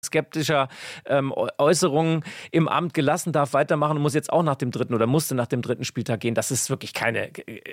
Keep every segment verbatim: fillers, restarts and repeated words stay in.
skeptischer ähm, Äußerungen im Amt gelassen, darf weitermachen und muss jetzt auch nach dem dritten oder musste nach dem dritten Spieltag gehen. Das ist wirklich keine,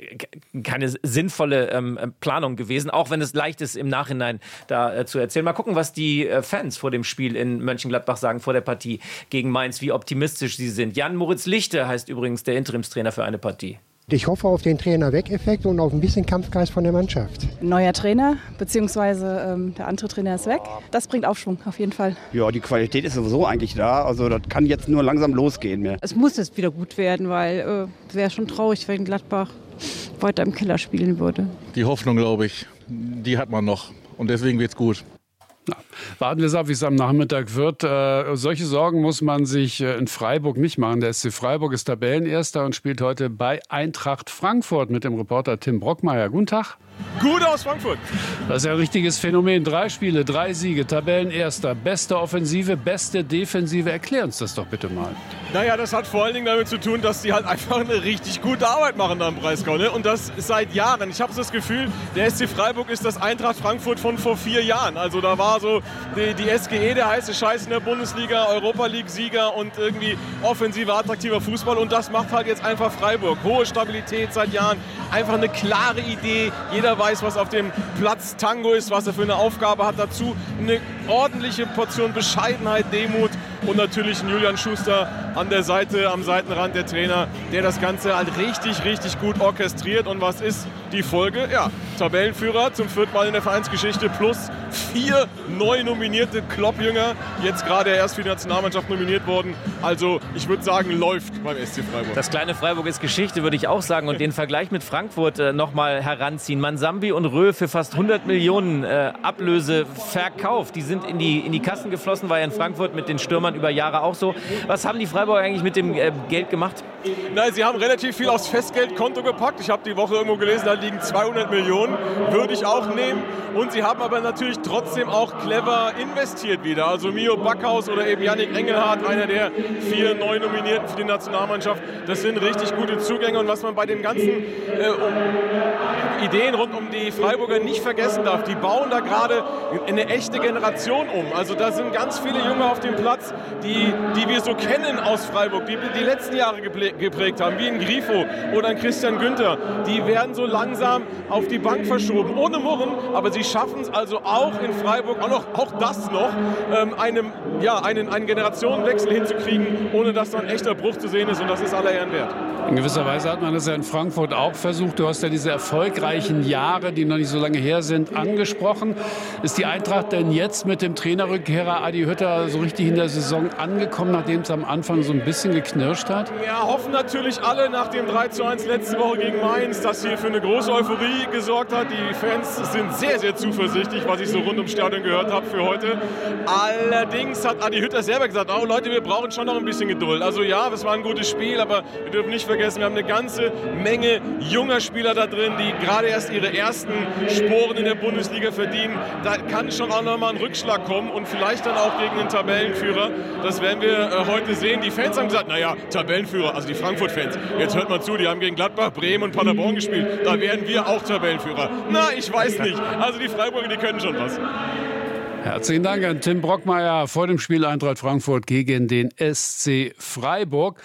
keine sinnvolle ähm, Planung gewesen, auch wenn es leicht ist, im Nachhinein da äh, zu erzählen. Mal gucken, was die äh, Fans vor dem Spiel in Mönchengladbach sagen, vor der Partie gegen Mainz, wie optimistisch sie sind. Jan-Moritz Lichte heißt übrigens der Interimstrainer für eine Partie. Ich hoffe auf den Trainer-Weg-Effekt und auf ein bisschen Kampfgeist von der Mannschaft. Neuer Trainer, beziehungsweise ähm, der andere Trainer ist weg. Das bringt Aufschwung, auf jeden Fall. Ja, die Qualität ist sowieso eigentlich da. Also das kann jetzt nur langsam losgehen. Mehr. Es muss jetzt wieder gut werden, weil es äh, wäre schon traurig, wenn Gladbach weiter im Keller spielen würde. Die Hoffnung, glaube ich, die hat man noch. Und deswegen wird's gut. Na, warten wir es ab, wie es am Nachmittag wird. Äh, solche Sorgen muss man sich äh, in Freiburg nicht machen. Der S C Freiburg ist Tabellenerster und spielt heute bei Eintracht Frankfurt mit dem Reporter Tim Brockmeier. Guten Tag. Gut aus Frankfurt. Das ist ja ein richtiges Phänomen. Drei Spiele, drei Siege, Tabellenerster, beste Offensive, beste Defensive. Erklär uns das doch bitte mal. Naja, das hat vor allen Dingen damit zu tun, dass die halt einfach eine richtig gute Arbeit machen da im Breisgau. Ne? Und das seit Jahren. Ich habe so das Gefühl, der S C Freiburg ist das Eintracht Frankfurt von vor vier Jahren. Also da war so die, die S G E, der heiße Scheiß in der Bundesliga, Europa League-Sieger und irgendwie offensiver, attraktiver Fußball. Und das macht halt jetzt einfach Freiburg. Hohe Stabilität seit Jahren, einfach eine klare Idee. Jeder weiß, was auf dem Platz Tango ist, was er für eine Aufgabe hat. Dazu eine ordentliche Portion Bescheidenheit, Demut und natürlich ein Julian Schuster an der Seite, am Seitenrand, der Trainer, der das Ganze halt richtig, richtig gut orchestriert. Und was ist die Folge? Ja, Tabellenführer zum vierten Mal in der Vereinsgeschichte plus vier neu nominierte Kloppjünger, jetzt gerade erst für die Nationalmannschaft nominiert worden. Also ich würde sagen, läuft beim S C Freiburg. Das kleine Freiburg ist Geschichte, würde ich auch sagen. Und den Vergleich mit Frankfurt äh, nochmal heranziehen. Mansambi und Röhl für fast hundert Millionen äh, Ablöse verkauft. Die sind in die, in die Kassen geflossen, war ja in Frankfurt mit den Stürmern über Jahre auch so. Was haben die Freiburger eigentlich mit dem äh, Geld gemacht? Nein, sie haben relativ viel aufs Festgeldkonto gepackt. Ich habe die Woche irgendwo gelesen, da liegen zweihundert Millionen. Würde ich auch nehmen. Und sie haben aber natürlich trotzdem auch clever investiert wieder. Also Mio Backhaus oder eben Yannick Engelhardt, einer der vier neu Nominierten für die Nationalmannschaft. Das sind richtig gute Zugänge. Und was man bei den ganzen äh, um, Ideen rund um die Freiburger nicht vergessen darf, die bauen da gerade eine echte Generation um. Also da sind ganz viele Junge auf dem Platz, die, die wir so kennen aus Freiburg, die die letzten Jahre geprägt haben, wie ein Grifo oder ein Christian Günther. Die werden so langsam auf die Bank verschoben, ohne Murren, aber sie schaffen es also auch in Freiburg, auch, noch, auch das noch, ähm, einem, ja, einen, einen Generationenwechsel hinzukriegen, ohne dass da ein echter Bruch zu sehen ist, und das ist aller Ehren wert. In gewisser Weise hat man das ja in Frankfurt auch versucht. Du hast ja diese erfolgreichen Jahre, die noch nicht so lange her sind, angesprochen. Ist die Eintracht denn jetzt mit dem Trainerrückkehrer Adi Hütter so richtig in der Saison angekommen, nachdem es am Anfang so ein bisschen geknirscht hat? Ja, hoffen natürlich alle nach dem drei zu eins letzte Woche gegen Mainz, dass hier für eine große Euphorie gesorgt hat. Die Fans sind sehr, sehr zuversichtlich, was ich so rund ums Stadion gehört habe für heute. Allerdings hat Adi Hütter selber gesagt, oh Leute, wir brauchen schon noch ein bisschen Geduld. Also ja, es war ein gutes Spiel, aber wir dürfen nicht vergessen, wir haben eine ganze Menge junger Spieler da drin, die gerade erst ihre ersten Sporen in der Bundesliga verdienen. Da kann schon auch noch mal ein Rückschlag kommen und vielleicht dann auch gegen den Tabellenführer. Das werden wir äh, heute sehen. Die Fans haben gesagt, naja, Tabellenführer, also die Frankfurt-Fans, jetzt hört mal zu, die haben gegen Gladbach, Bremen und Paderborn gespielt. Da werden wir auch Tabellenführer. Na, ich weiß nicht. Also die Freiburger, die können schon was. Herzlichen Dank an Tim Brockmeier vor dem Spiel Eintracht Frankfurt gegen den S C Freiburg.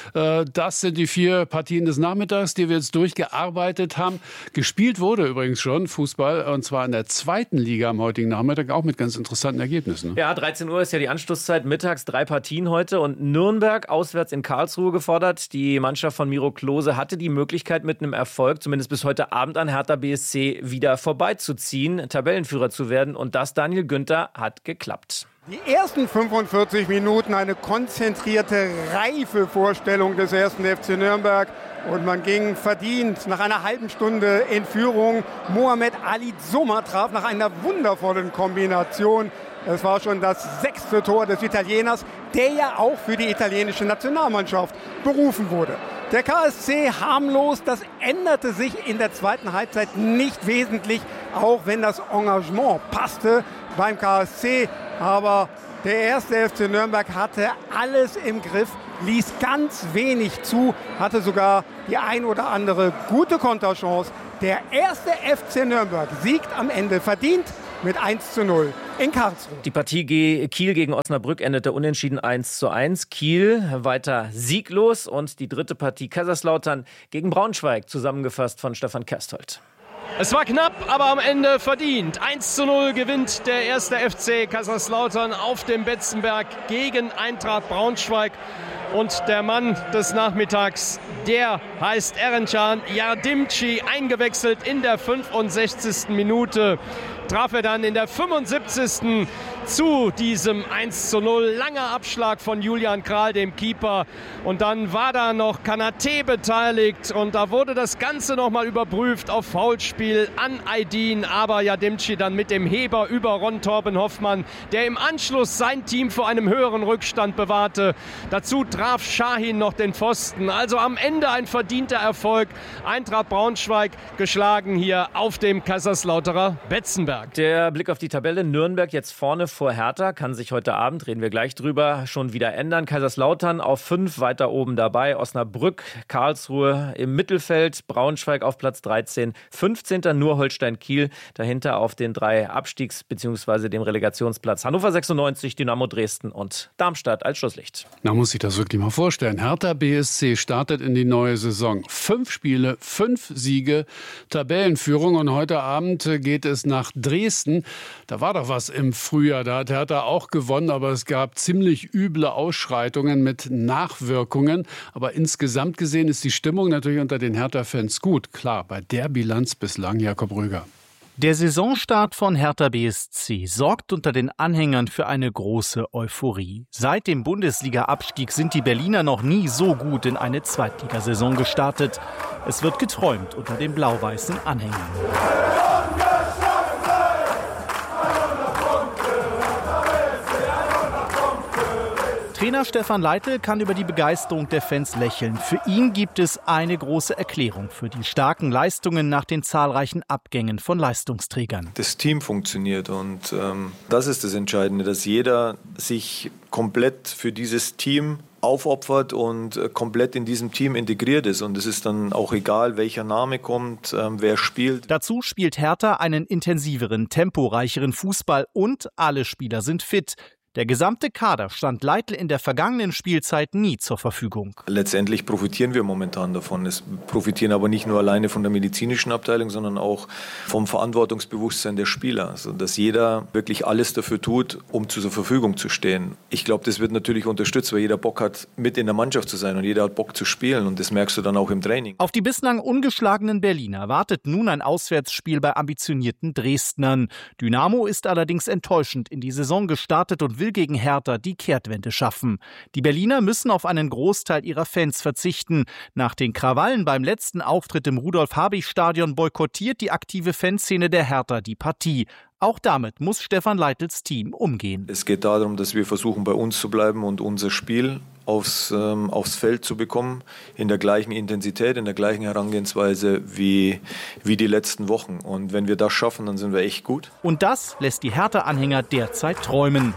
Das sind die vier Partien des Nachmittags, die wir jetzt durchgearbeitet haben. Gespielt wurde übrigens schon Fußball, und zwar in der zweiten Liga am heutigen Nachmittag, auch mit ganz interessanten Ergebnissen. Ja, dreizehn Uhr ist ja die Anstoßzeit, mittags drei Partien heute, und Nürnberg auswärts in Karlsruhe gefordert. Die Mannschaft von Miro Klose hatte die Möglichkeit, mit einem Erfolg, zumindest bis heute Abend, an Hertha B S C wieder vorbeizuziehen, Tabellenführer zu werden, und das, Daniel Günther, hat geklappt. Die ersten fünfundvierzig Minuten eine konzentrierte, reife Vorstellung des ersten F C Nürnberg. Und man ging verdient nach einer halben Stunde in Führung. Mohamed Ali Zuma traf nach einer wundervollen Kombination. Es war schon das sechste Tor des Italieners, der ja auch für die italienische Nationalmannschaft berufen wurde. Der K S C harmlos, das änderte sich in der zweiten Halbzeit nicht wesentlich, auch wenn das Engagement passte beim K S C. Aber der erste F C Nürnberg hatte alles im Griff, ließ ganz wenig zu, hatte sogar die ein oder andere gute Konterchance. Der erste F C Nürnberg siegt am Ende verdient mit eins zu null in Karlsruhe. Die Partie Kiel gegen Osnabrück endete unentschieden eins zu eins. Kiel weiter sieglos und die dritte Partie Kaiserslautern gegen Braunschweig, zusammengefasst von Stefan Kersthold. Es war knapp, aber am Ende verdient. eins zu null gewinnt der erste F C Kaiserslautern auf dem Betzenberg gegen Eintracht Braunschweig. Und der Mann des Nachmittags, der heißt Erencan Yardimci, eingewechselt in der fünfundsechzigsten Minute. Traf er dann in der fünfundsiebzigsten zu diesem eins zu null. Langer Abschlag von Julian Kral, dem Keeper. Und dann war da noch Kanaté beteiligt. Und da wurde das Ganze nochmal überprüft auf Foulspiel an Aydin. Aber Yardimci dann mit dem Heber über Ron Torben Hoffmann, der im Anschluss sein Team vor einem höheren Rückstand bewahrte. Dazu traf Shahin noch den Pfosten. Also am Ende ein verdienter Erfolg. Eintracht Braunschweig geschlagen hier auf dem Kaiserslauterer Betzenberg. Der Blick auf die Tabelle. Nürnberg jetzt vorne vor Hertha, kann sich heute Abend, reden wir gleich drüber, schon wieder ändern. Kaiserslautern auf fünf, weiter oben dabei. Osnabrück, Karlsruhe im Mittelfeld, Braunschweig auf Platz dreizehn, fünfzehnter nur Holstein-Kiel, dahinter auf den drei Abstiegs- bzw. dem Relegationsplatz Hannover sechsundneunzig, Dynamo Dresden und Darmstadt als Schlusslicht. Da muss ich das wirklich mal vorstellen. Hertha B S C startet in die neue Saison. Fünf Spiele, fünf Siege, Tabellenführung und heute Abend geht es nach Dresden. Da war doch was im Frühjahr. Da hat Hertha auch gewonnen, aber es gab ziemlich üble Ausschreitungen mit Nachwirkungen. Aber insgesamt gesehen ist die Stimmung natürlich unter den Hertha-Fans gut. Klar, bei der Bilanz bislang Jakob Röger. Der Saisonstart von Hertha B S C sorgt unter den Anhängern für eine große Euphorie. Seit dem Bundesliga-Abstieg sind die Berliner noch nie so gut in eine Zweitligasaison gestartet. Es wird geträumt unter den blau-weißen Anhängern. Trainer Stefan Leitl kann über die Begeisterung der Fans lächeln. Für ihn gibt es eine große Erklärung für die starken Leistungen nach den zahlreichen Abgängen von Leistungsträgern. Das Team funktioniert und ähm, das ist das Entscheidende, dass jeder sich komplett für dieses Team aufopfert und äh, komplett in diesem Team integriert ist. Und es ist dann auch egal, welcher Name kommt, ähm, wer spielt. Dazu spielt Hertha einen intensiveren, temporeicheren Fußball und alle Spieler sind fit. Der gesamte Kader stand Leitl in der vergangenen Spielzeit nie zur Verfügung. Letztendlich profitieren wir momentan davon. Es profitieren aber nicht nur alleine von der medizinischen Abteilung, sondern auch vom Verantwortungsbewusstsein der Spieler. Also, dass jeder wirklich alles dafür tut, um zur Verfügung zu stehen. Ich glaube, das wird natürlich unterstützt, weil jeder Bock hat, mit in der Mannschaft zu sein und jeder hat Bock zu spielen. Und das merkst du dann auch im Training. Auf die bislang ungeschlagenen Berliner wartet nun ein Auswärtsspiel bei ambitionierten Dresdnern. Dynamo ist allerdings enttäuschend in die Saison gestartet und will will gegen Hertha die Kehrtwende schaffen. Die Berliner müssen auf einen Großteil ihrer Fans verzichten. Nach den Krawallen beim letzten Auftritt im Rudolf-Habich-Stadion boykottiert die aktive Fanszene der Hertha die Partie. Auch damit muss Stefan Leitls Team umgehen. Es geht darum, dass wir versuchen, bei uns zu bleiben und unser Spiel aufs, ähm, aufs Feld zu bekommen, in der gleichen Intensität, in der gleichen Herangehensweise wie, wie die letzten Wochen. Und wenn wir das schaffen, dann sind wir echt gut. Und das lässt die Hertha-Anhänger derzeit träumen.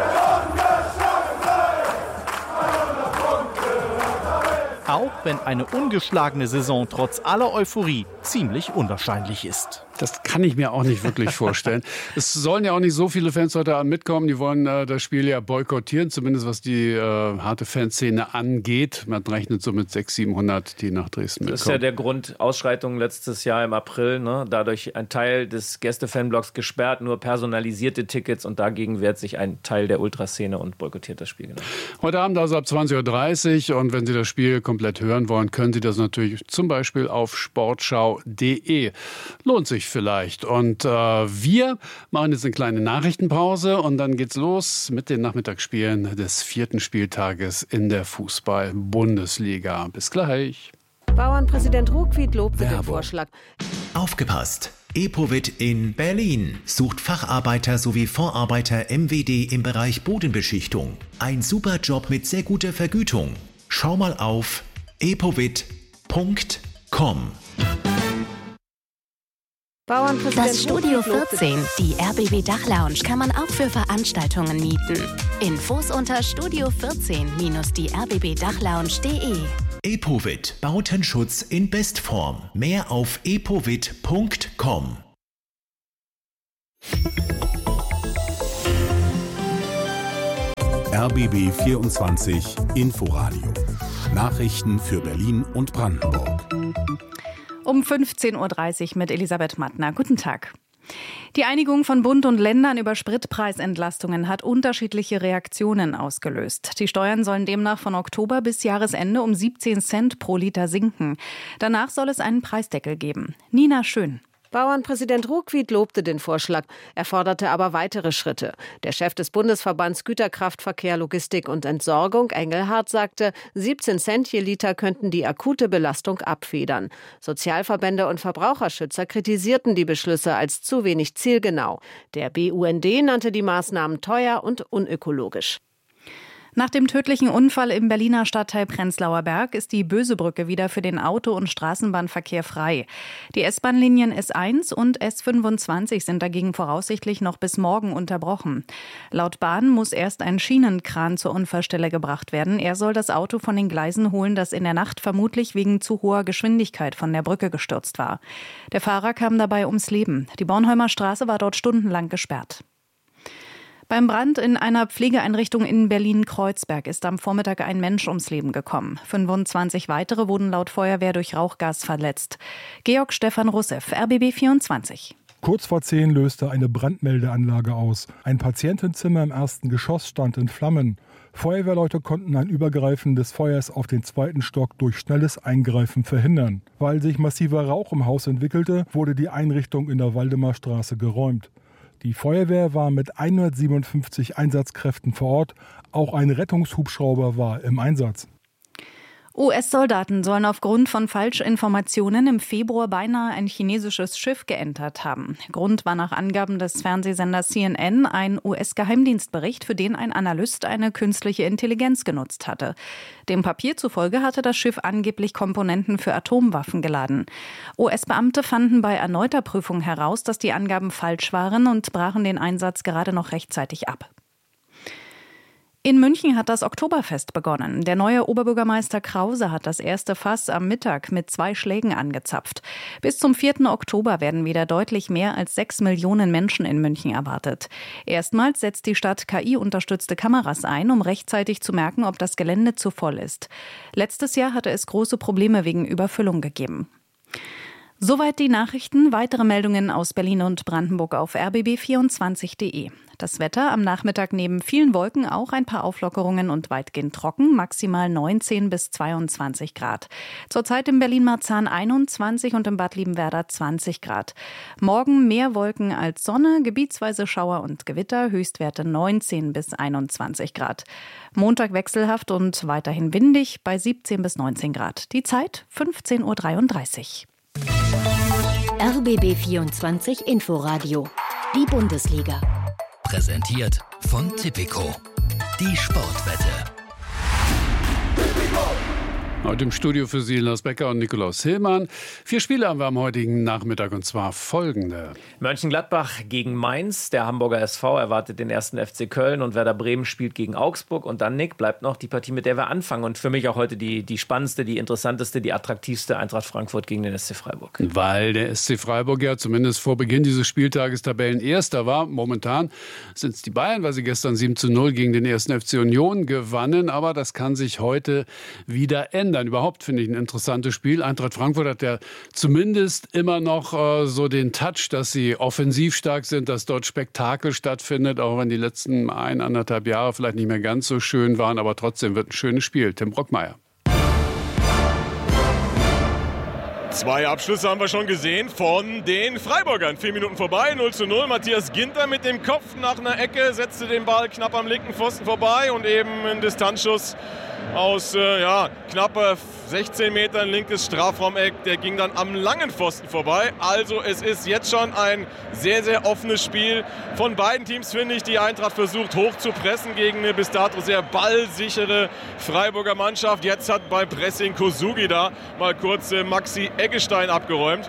Auch wenn eine ungeschlagene Saison trotz aller Euphorie ziemlich unwahrscheinlich ist. Das kann ich mir auch nicht wirklich vorstellen. Es sollen ja auch nicht so viele Fans heute Abend mitkommen. Die wollen äh, das Spiel ja boykottieren, zumindest was die äh, harte Fanszene angeht. Man rechnet so mit sechshundert, siebenhundert, die nach Dresden mitkommen. Das ist ja der Grund, Ausschreitungen letztes Jahr im April. Ne? Dadurch ein Teil des Gäste-Fanblocks gesperrt, nur personalisierte Tickets. Und dagegen wehrt sich ein Teil der Ultraszene und boykottiert das Spiel. Genau. Heute Abend also ab zwanzig Uhr dreißig. Und wenn Sie das Spiel komplett hören wollen, können Sie das natürlich zum Beispiel auf sportschau punkt de. Lohnt sich vielleicht. Und äh, wir machen jetzt eine kleine Nachrichtenpause und dann geht's los mit den Nachmittagsspielen des vierten Spieltages in der Fußball-Bundesliga. Bis gleich. Bauernpräsident Ruckwied lobte den Vorschlag. Aufgepasst! Epovit in Berlin sucht Facharbeiter sowie Vorarbeiter M W D im Bereich Bodenbeschichtung. Ein super Job mit sehr guter Vergütung. Schau mal auf epovit punkt com. Das Studio vierzehn, die R B B Dachlounge, kann man auch für Veranstaltungen mieten. Infos unter studio vierzehn die r b b dachlounge punkt de. Epovit, Bautenschutz in Bestform. Mehr auf epovit punkt com. R B B vierundzwanzig Inforadio. Nachrichten für Berlin und Brandenburg. Um fünfzehn Uhr dreißig mit Elisabeth Mattner. Guten Tag. Die Einigung von Bund und Ländern über Spritpreisentlastungen hat unterschiedliche Reaktionen ausgelöst. Die Steuern sollen demnach von Oktober bis Jahresende um siebzehn Cent pro Liter sinken. Danach soll es einen Preisdeckel geben. Nina Schön. Bauernpräsident Ruckwied lobte den Vorschlag. Er forderte aber weitere Schritte. Der Chef des Bundesverbands Güterkraftverkehr, Logistik und Entsorgung, Engelhardt, sagte, siebzehn Cent je Liter könnten die akute Belastung abfedern. Sozialverbände und Verbraucherschützer kritisierten die Beschlüsse als zu wenig zielgenau. Der B U N D nannte die Maßnahmen teuer und unökologisch. Nach dem tödlichen Unfall im Berliner Stadtteil Prenzlauer Berg ist die Bösebrücke wieder für den Auto- und Straßenbahnverkehr frei. Die S-Bahn-Linien S eins und S fünfundzwanzig sind dagegen voraussichtlich noch bis morgen unterbrochen. Laut Bahn muss erst ein Schienenkran zur Unfallstelle gebracht werden. Er soll das Auto von den Gleisen holen, das in der Nacht vermutlich wegen zu hoher Geschwindigkeit von der Brücke gestürzt war. Der Fahrer kam dabei ums Leben. Die Bornholmer Straße war dort stundenlang gesperrt. Beim Brand in einer Pflegeeinrichtung in Berlin-Kreuzberg ist am Vormittag ein Mensch ums Leben gekommen. fünfundzwanzig weitere wurden laut Feuerwehr durch Rauchgas verletzt. Georg Stefan Russev, R B B vierundzwanzig. Kurz vor zehn löste eine Brandmeldeanlage aus. Ein Patientenzimmer im ersten Geschoss stand in Flammen. Feuerwehrleute konnten ein Übergreifen des Feuers auf den zweiten Stock durch schnelles Eingreifen verhindern. Weil sich massiver Rauch im Haus entwickelte, wurde die Einrichtung in der Waldemarstraße geräumt. Die Feuerwehr war mit hundertsiebenundfünfzig Einsatzkräften vor Ort. Auch ein Rettungshubschrauber war im Einsatz. U S-Soldaten sollen aufgrund von Falschinformationen im Februar beinahe ein chinesisches Schiff geentert haben. Grund war nach Angaben des Fernsehsenders C N N ein U S-Geheimdienstbericht, für den ein Analyst eine künstliche Intelligenz genutzt hatte. Dem Papier zufolge hatte das Schiff angeblich Komponenten für Atomwaffen geladen. U S-Beamte fanden bei erneuter Prüfung heraus, dass die Angaben falsch waren und brachen den Einsatz gerade noch rechtzeitig ab. In München hat das Oktoberfest begonnen. Der neue Oberbürgermeister Krause hat das erste Fass am Mittag mit zwei Schlägen angezapft. Bis zum vierten Oktober werden wieder deutlich mehr als sechs Millionen Menschen in München erwartet. Erstmals setzt die Stadt K I-unterstützte Kameras ein, um rechtzeitig zu merken, ob das Gelände zu voll ist. Letztes Jahr hatte es große Probleme wegen Überfüllung gegeben. Soweit die Nachrichten. Weitere Meldungen aus Berlin und Brandenburg auf r b b vierundzwanzig punkt de. Das Wetter am Nachmittag neben vielen Wolken auch ein paar Auflockerungen und weitgehend trocken, maximal neunzehn bis zweiundzwanzig Grad. Zurzeit in Berlin-Marzahn einundzwanzig und in Bad Liebenwerda zwanzig Grad. Morgen mehr Wolken als Sonne, gebietsweise Schauer und Gewitter, Höchstwerte neunzehn bis einundzwanzig Grad. Montag wechselhaft und weiterhin windig bei siebzehn bis neunzehn Grad. Die Zeit fünfzehn Uhr dreiunddreißig. R B B vierundzwanzig Inforadio. Die Bundesliga. Präsentiert von Tipico. Die Sportwette. Heute im Studio für Sie Lars Becker und Nikolaus Hillmann. Vier Spiele haben wir am heutigen Nachmittag und zwar folgende. Mönchengladbach gegen Mainz, der Hamburger S V erwartet den ersten F C Köln und Werder Bremen spielt gegen Augsburg. Und dann, Nick, bleibt noch die Partie, mit der wir anfangen. Und für mich auch heute die, die spannendste, die interessanteste, die attraktivste, Eintracht Frankfurt gegen den S C Freiburg. Weil der S C Freiburg ja zumindest vor Beginn dieses Spieltages Tabellenerster war. Momentan sind es die Bayern, weil sie gestern sieben zu null gegen den ersten F C Union gewannen. Aber das kann sich heute wieder ändern. Überhaupt finde ich ein interessantes Spiel. Eintracht Frankfurt hat ja zumindest immer noch äh, so den Touch, dass sie offensiv stark sind, dass dort Spektakel stattfindet, auch wenn die letzten ein, anderthalb Jahre vielleicht nicht mehr ganz so schön waren, aber trotzdem wird ein schönes Spiel. Tim Brockmeier. Zwei Abschlüsse haben wir schon gesehen von den Freiburgern. Vier Minuten vorbei, null zu null. Matthias Ginter mit dem Kopf nach einer Ecke, setzte den Ball knapp am linken Pfosten vorbei und eben ein Distanzschuss aus äh, ja, knappe sechzehn Metern linkes Strafraumeck. Der ging dann am langen Pfosten vorbei. Also es ist jetzt schon ein sehr, sehr offenes Spiel. Von beiden Teams finde ich, die Eintracht versucht hoch zu pressen gegen eine bis dato sehr ballsichere Freiburger Mannschaft. Jetzt hat bei Pressing Kosugi da mal kurz äh, Maxi Eggestein abgeräumt.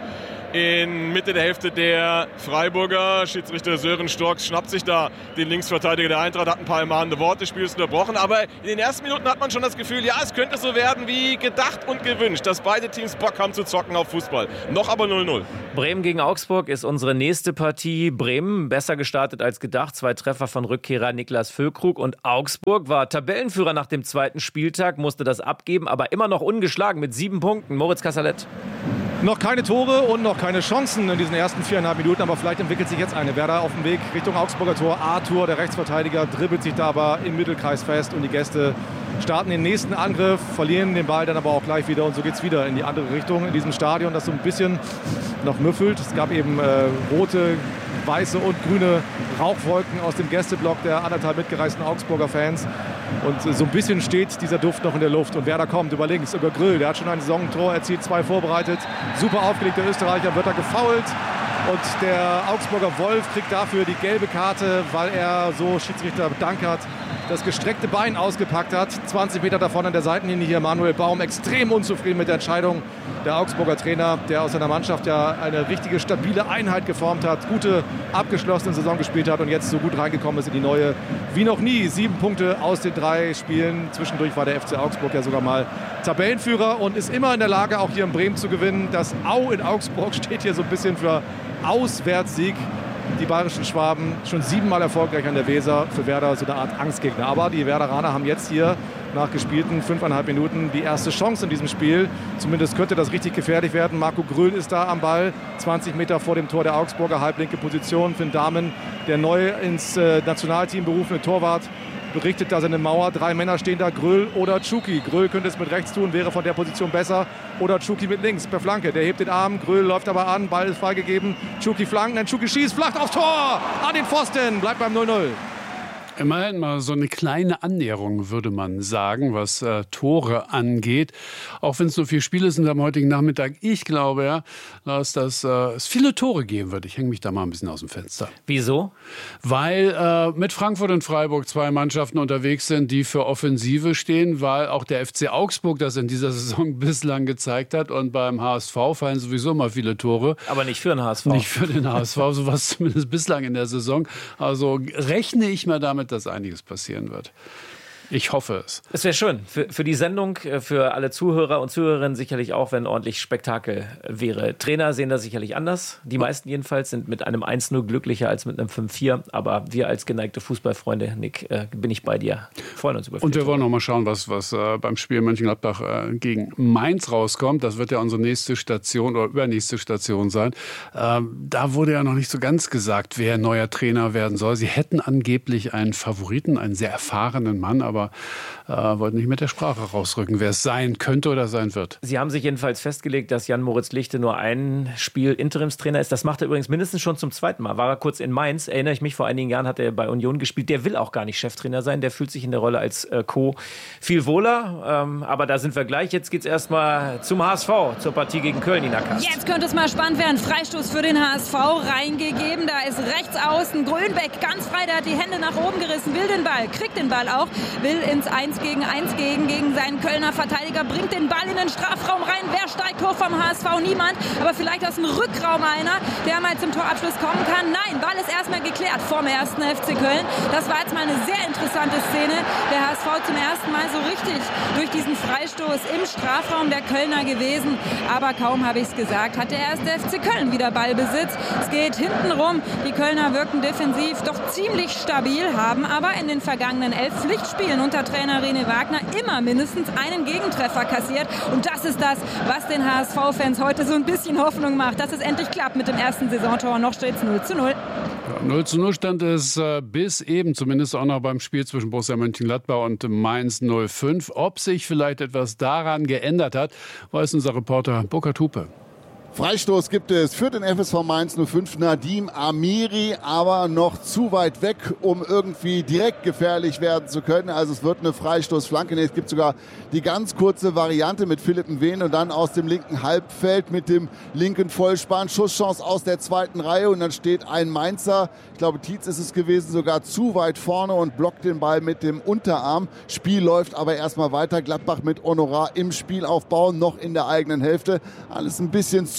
in Mitte der Hälfte der Freiburger. Schiedsrichter Sören Storks schnappt sich da den Linksverteidiger der Eintracht, hat ein paar ermahnende Worte, Spiel ist unterbrochen. Aber in den ersten Minuten hat man schon das Gefühl, ja, es könnte so werden wie gedacht und gewünscht, dass beide Teams Bock haben zu zocken auf Fußball. Noch aber null null. Bremen gegen Augsburg ist unsere nächste Partie. Bremen besser gestartet als gedacht. Zwei Treffer von Rückkehrer Niklas Füllkrug. Und Augsburg war Tabellenführer nach dem zweiten Spieltag, musste das abgeben, aber immer noch ungeschlagen mit sieben Punkten. Moritz Kasserlet. Noch keine Tore und noch keine Chancen in diesen ersten viereinhalb Minuten, aber vielleicht entwickelt sich jetzt eine. Werder auf dem Weg Richtung Augsburger Tor. Arthur, der Rechtsverteidiger, dribbelt sich da aber im Mittelkreis fest und die Gäste starten den nächsten Angriff, verlieren den Ball dann aber auch gleich wieder und so geht es wieder in die andere Richtung in diesem Stadion, das so ein bisschen noch müffelt. Es gab eben äh, rote, weiße und grüne Rauchwolken aus dem Gästeblock der anderthalb mitgereisten Augsburger Fans. Und so ein bisschen steht dieser Duft noch in der Luft. Und Werder kommt über links, über Grill. Der hat schon ein Saisontor erzielt, zwei vorbereitet. Super aufgelegt, der Österreicher wird da gefoult. Und der Augsburger Wolf kriegt dafür die gelbe Karte, weil er, so Schiedsrichter Dankert, das gestreckte Bein ausgepackt hat. zwanzig Meter davon an der Seitenlinie hier Manuel Baum, extrem unzufrieden mit der Entscheidung. Der Augsburger Trainer, der aus seiner Mannschaft ja eine richtige, stabile Einheit geformt hat, gute, abgeschlossene Saison gespielt hat und jetzt so gut reingekommen ist in die neue, wie noch nie. Sieben Punkte aus den drei Spielen. Zwischendurch war der F C Augsburg ja sogar mal Tabellenführer und ist immer in der Lage, auch hier in Bremen zu gewinnen. Das Au in Augsburg steht hier so ein bisschen für Auswärtssieg. Die bayerischen Schwaben schon siebenmal erfolgreich an der Weser, für Werder so eine Art Angstgegner. Aber die Werderaner haben jetzt hier nach gespielten fünfeinhalb Minuten die erste Chance in diesem Spiel. Zumindest könnte das richtig gefährlich werden. Marco Gröhl ist da am Ball, zwanzig Meter vor dem Tor der Augsburger, halblinke Position. Finn Dahmen, der neu ins äh, Nationalteam berufene Torwart, berichtet da seine Mauer. Drei Männer stehen da, Gröhl oder Tschuki. Gröhl könnte es mit rechts tun, wäre von der Position besser. Oder Tschuki mit links per Flanke. Der hebt den Arm, Gröhl läuft aber an, Ball ist freigegeben. Tschuki flanken, dann Tschuki schießt, flach aufs Tor! An den Pfosten, bleibt beim null null. Immerhin mal so eine kleine Annäherung, würde man sagen, was äh, Tore angeht. Auch wenn es nur vier Spiele sind am heutigen Nachmittag. Ich glaube ja, dass das, äh, es viele Tore geben wird. Ich hänge mich da mal ein bisschen aus dem Fenster. Wieso? Weil äh, mit Frankfurt und Freiburg zwei Mannschaften unterwegs sind, die für Offensive stehen, weil auch der F C Augsburg das in dieser Saison bislang gezeigt hat. Und beim H S V fallen sowieso mal viele Tore. Aber nicht für den H S V. Nicht für den H S V, so was zumindest bislang in der Saison. Also rechne ich mal damit, dass einiges passieren wird. Ich hoffe es. Es wäre schön für, für die Sendung, für alle Zuhörer und Zuhörerinnen sicherlich auch, wenn ordentlich Spektakel wäre. Trainer sehen das sicherlich anders. Die meisten jedenfalls sind mit einem eins null glücklicher als mit einem fünf vier. Aber wir als geneigte Fußballfreunde, Nick, äh, bin ich bei dir. Freuen uns über. Und wir wollen noch mal schauen, was, was äh, beim Spiel Mönchengladbach äh, gegen Mainz rauskommt. Das wird ja unsere nächste Station oder übernächste Station sein. Äh, da wurde ja noch nicht so ganz gesagt, wer neuer Trainer werden soll. Sie hätten angeblich einen Favoriten, einen sehr erfahrenen Mann, aber aber äh, wollten nicht mit der Sprache rausrücken, wer es sein könnte oder sein wird. Sie haben sich jedenfalls festgelegt, dass Jan-Moritz Lichte nur ein Spiel Interimstrainer ist. Das macht er übrigens mindestens schon zum zweiten Mal. War er kurz in Mainz, erinnere ich mich, vor einigen Jahren hat er bei Union gespielt. Der will auch gar nicht Cheftrainer sein, der fühlt sich in der Rolle als äh, Co. viel wohler. Ähm, aber da sind wir gleich. Jetzt geht es erstmal zum H S V, zur Partie gegen Köln, Nina Kast. Jetzt könnte es mal spannend werden. Freistoß für den H S V reingegeben. Da ist rechts außen Grönbeck ganz frei. Der hat die Hände nach oben gerissen, will den Ball, kriegt den Ball auch, will ins eins gegen eins gegen, gegen seinen Kölner Verteidiger, bringt den Ball in den Strafraum rein. Wer steigt hoch vom H S V? Niemand. Aber vielleicht aus dem Rückraum einer, der mal zum Torabschluss kommen kann. Nein, Ball ist erstmal geklärt vom ersten F C Köln. Das war jetzt mal eine sehr interessante Szene. Der H S V zum ersten Mal so richtig durch diesen Freistoß im Strafraum der Kölner gewesen. Aber kaum habe ich es gesagt, hat der erste F C Köln wieder Ballbesitz. Es geht hinten rum. Die Kölner wirken defensiv doch ziemlich stabil, haben aber in den vergangenen elf Pflichtspielen unter Trainer René Wagner immer mindestens einen Gegentreffer kassiert. Und das ist das, was den H S V-Fans heute so ein bisschen Hoffnung macht, dass es endlich klappt mit dem ersten Saisontor. Noch steht es null zu null. Ja, null zu null stand es äh, bis eben, zumindest auch noch beim Spiel zwischen Borussia Mönchengladbach und Mainz null fünf. Ob sich vielleicht etwas daran geändert hat, weiß unser Reporter Burkhard Hupe. Freistoß gibt es für den F S V Mainz null fünf, Nadim Amiri, aber noch zu weit weg, um irgendwie direkt gefährlich werden zu können. Also es wird eine Freistoßflanke. Es gibt sogar die ganz kurze Variante mit Philipp Nween und dann aus dem linken Halbfeld mit dem linken Vollspann. Schusschance aus der zweiten Reihe und dann steht ein Mainzer, ich glaube Tietz ist es gewesen, sogar zu weit vorne und blockt den Ball mit dem Unterarm. Spiel läuft aber erstmal weiter. Gladbach mit Honorar im Spielaufbau, noch in der eigenen Hälfte. Alles ein bisschen zu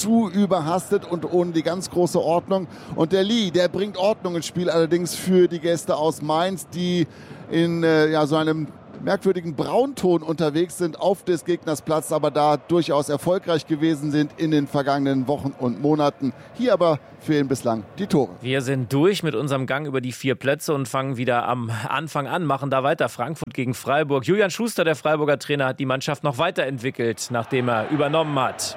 zu überhastet und ohne die ganz große Ordnung. Und der Lee, der bringt Ordnung ins Spiel, allerdings für die Gäste aus Mainz, die in äh, ja, so einem merkwürdigen Braunton unterwegs sind auf des Gegners Platz, aber da durchaus erfolgreich gewesen sind in den vergangenen Wochen und Monaten. Hier aber fehlen bislang die Tore. Wir sind durch mit unserem Gang über die vier Plätze und fangen wieder am Anfang an, machen da weiter. Frankfurt gegen Freiburg. Julian Schuster, der Freiburger Trainer, hat die Mannschaft noch weiterentwickelt, nachdem er übernommen hat.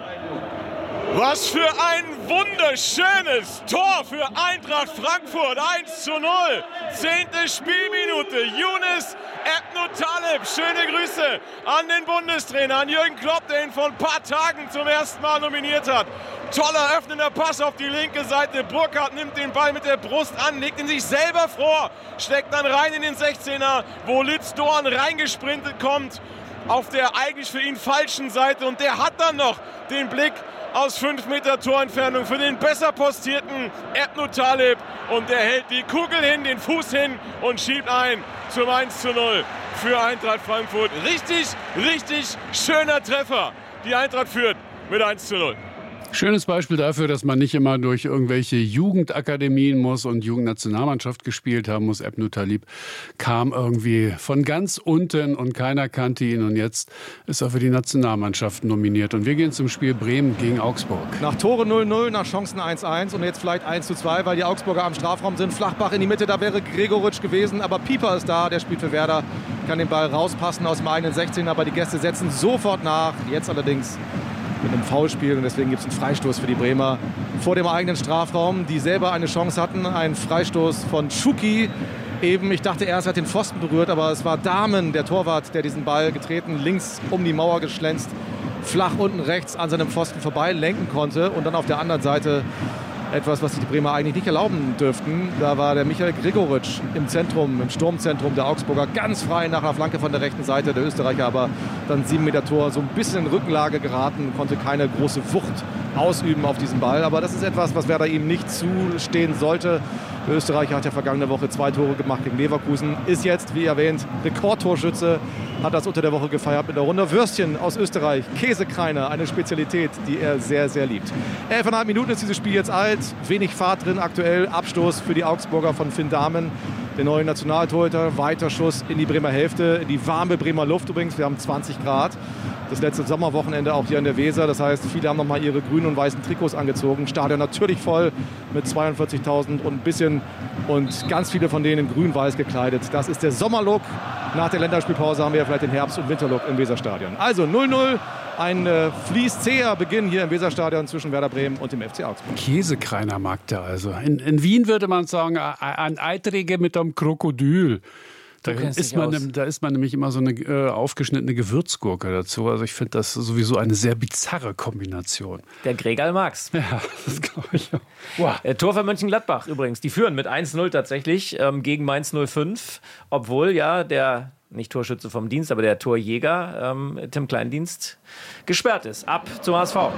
Was für ein wunderschönes Tor für Eintracht Frankfurt. eins zu null. Zehnte Spielminute. Younes Ebnu-Taleb. Schöne Grüße an den Bundestrainer, an Jürgen Klopp, der ihn vor ein paar Tagen zum ersten Mal nominiert hat. Toller öffnender Pass auf die linke Seite. Burkhardt nimmt den Ball mit der Brust an, legt ihn sich selber vor, steckt dann rein in den sechzehner, wo Lütz Dorn reingesprintet kommt auf der eigentlich für ihn falschen Seite. Und der hat dann noch den Blick aus fünf Meter Torentfernung für den besser postierten Ebnu-Taleb. Und der hält die Kugel hin, den Fuß hin und schiebt ein zum eins zu null für Eintracht Frankfurt. Richtig, richtig schöner Treffer. Die Eintracht führt mit eins zu null. Schönes Beispiel dafür, dass man nicht immer durch irgendwelche Jugendakademien muss und Jugendnationalmannschaft gespielt haben muss. Ebnu-Taleb kam irgendwie von ganz unten und keiner kannte ihn. Und jetzt ist er für die Nationalmannschaft nominiert. Und wir gehen zum Spiel Bremen gegen Augsburg. Nach Tore null null, nach Chancen eins eins und jetzt vielleicht eins zu zwei, weil die Augsburger am Strafraum sind. Flachbach in die Mitte, da wäre Gregoritsch gewesen. Aber Pieper ist da, der spielt für Werder, kann den Ball rauspassen aus dem eigenen sechzehner. Aber die Gäste setzen sofort nach. Jetzt allerdings mit einem Foulspiel und deswegen gibt es einen Freistoß für die Bremer vor dem eigenen Strafraum, die selber eine Chance hatten. Ein Freistoß von Schuki. Eben, ich dachte erst, er hat den Pfosten berührt, aber es war Dahmen, der Torwart, der diesen Ball getreten, links um die Mauer geschlänzt, flach unten rechts an seinem Pfosten vorbei lenken konnte und dann auf der anderen Seite etwas, was sich die Bremer eigentlich nicht erlauben dürften. Da war der Michael Gregoritsch im Zentrum, im Sturmzentrum der Augsburger, ganz frei nach einer Flanke von der rechten Seite. Der Österreicher aber dann sieben Meter Tor, so ein bisschen in Rückenlage geraten, konnte keine große Wucht ausüben auf diesen Ball. Aber das ist etwas, was Werder ihm nicht zustehen sollte. Der Österreicher hat ja vergangene Woche zwei Tore gemacht gegen Leverkusen, ist jetzt, wie erwähnt, Rekordtorschütze, hat das unter der Woche gefeiert mit der Runde Würstchen aus Österreich, Käsekreiner, eine Spezialität, die er sehr, sehr liebt. Elfeinhalb Minuten ist dieses Spiel jetzt alt, wenig Fahrt drin aktuell, Abstoß für die Augsburger von Finn Dahmen, der neue Nationaltorhüter, weiter Schuss in die Bremer Hälfte, in die warme Bremer Luft übrigens, wir haben zwanzig Grad. Das letzte Sommerwochenende auch hier in der Weser. Das heißt, viele haben noch mal ihre grünen und weißen Trikots angezogen. Stadion natürlich voll mit zweiundvierzigtausend und ein bisschen. Und ganz viele von denen in grün-weiß gekleidet. Das ist der Sommerlook. Nach der Länderspielpause haben wir ja vielleicht den Herbst- und Winterlook im Weserstadion. Also null null. Ein äh, fließzäher Beginn hier im Weserstadion zwischen Werder Bremen und dem F C Augsburg. Käsekreiner mag der also. In, in Wien würde man sagen, ein Eitrige mit einem Krokodil. Da ist, man, da ist man nämlich immer so eine äh, aufgeschnittene Gewürzgurke dazu. Also ich finde das sowieso eine sehr bizarre Kombination. Der Gregal mag's. Ja, das glaube ich auch. Wow. Äh, Tor für Mönchengladbach übrigens. Die führen mit eins null tatsächlich ähm, gegen Mainz null fünf. Obwohl ja der, nicht Torschütze vom Dienst, aber der Torjäger ähm, Tim Kleindienst gesperrt ist. Ab zum H S V.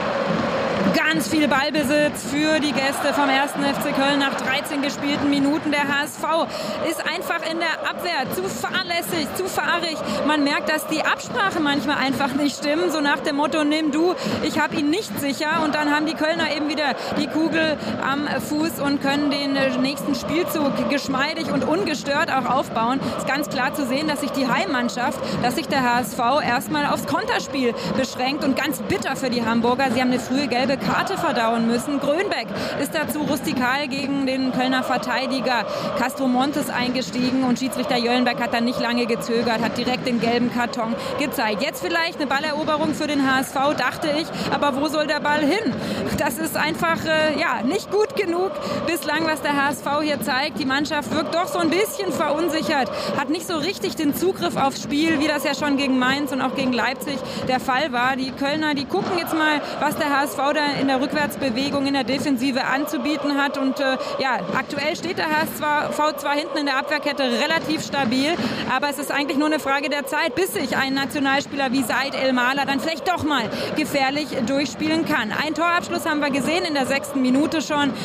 Ganz viel Ballbesitz für die Gäste vom ersten F C Köln nach dreizehn gespielten Minuten. Der H S V ist einfach in der Abwehr zu fahrlässig, zu fahrig. Man merkt, dass die Absprache manchmal einfach nicht stimmt. So nach dem Motto, nimm du, ich habe ihn nicht sicher. Und dann haben die Kölner eben wieder die Kugel am Fuß und können den nächsten Spielzug geschmeidig und ungestört auch aufbauen. Es ist ganz klar zu sehen, dass sich die Heimmannschaft, dass sich der H S V erstmal aufs Konterspiel beschränkt. Und ganz bitter für die Hamburger. Sie haben eine frühe gelbe Karte verdauen müssen. Grönbeck ist dazu rustikal gegen den Kölner Verteidiger Castro Montes eingestiegen und Schiedsrichter Jöllenberg hat dann nicht lange gezögert, hat direkt den gelben Karton gezeigt. Jetzt vielleicht eine Balleroberung für den H S V, dachte ich, aber wo soll der Ball hin? Das ist einfach äh, ja, nicht gut genug bislang, was der H S V hier zeigt. Die Mannschaft wirkt doch so ein bisschen verunsichert, hat nicht so richtig den Zugriff aufs Spiel, wie das ja schon gegen Mainz und auch gegen Leipzig der Fall war. Die Kölner, die gucken jetzt mal, was der H S V da in der Rückwärtsbewegung in der Defensive anzubieten hat. Und äh, ja, aktuell steht der H S V zwar hinten in der Abwehrkette relativ stabil, aber es ist eigentlich nur eine Frage der Zeit, bis sich ein Nationalspieler wie Said El-Mahler dann vielleicht doch mal gefährlich durchspielen kann. Ein Torabschluss haben wir gesehen in der sechsten Minute schon.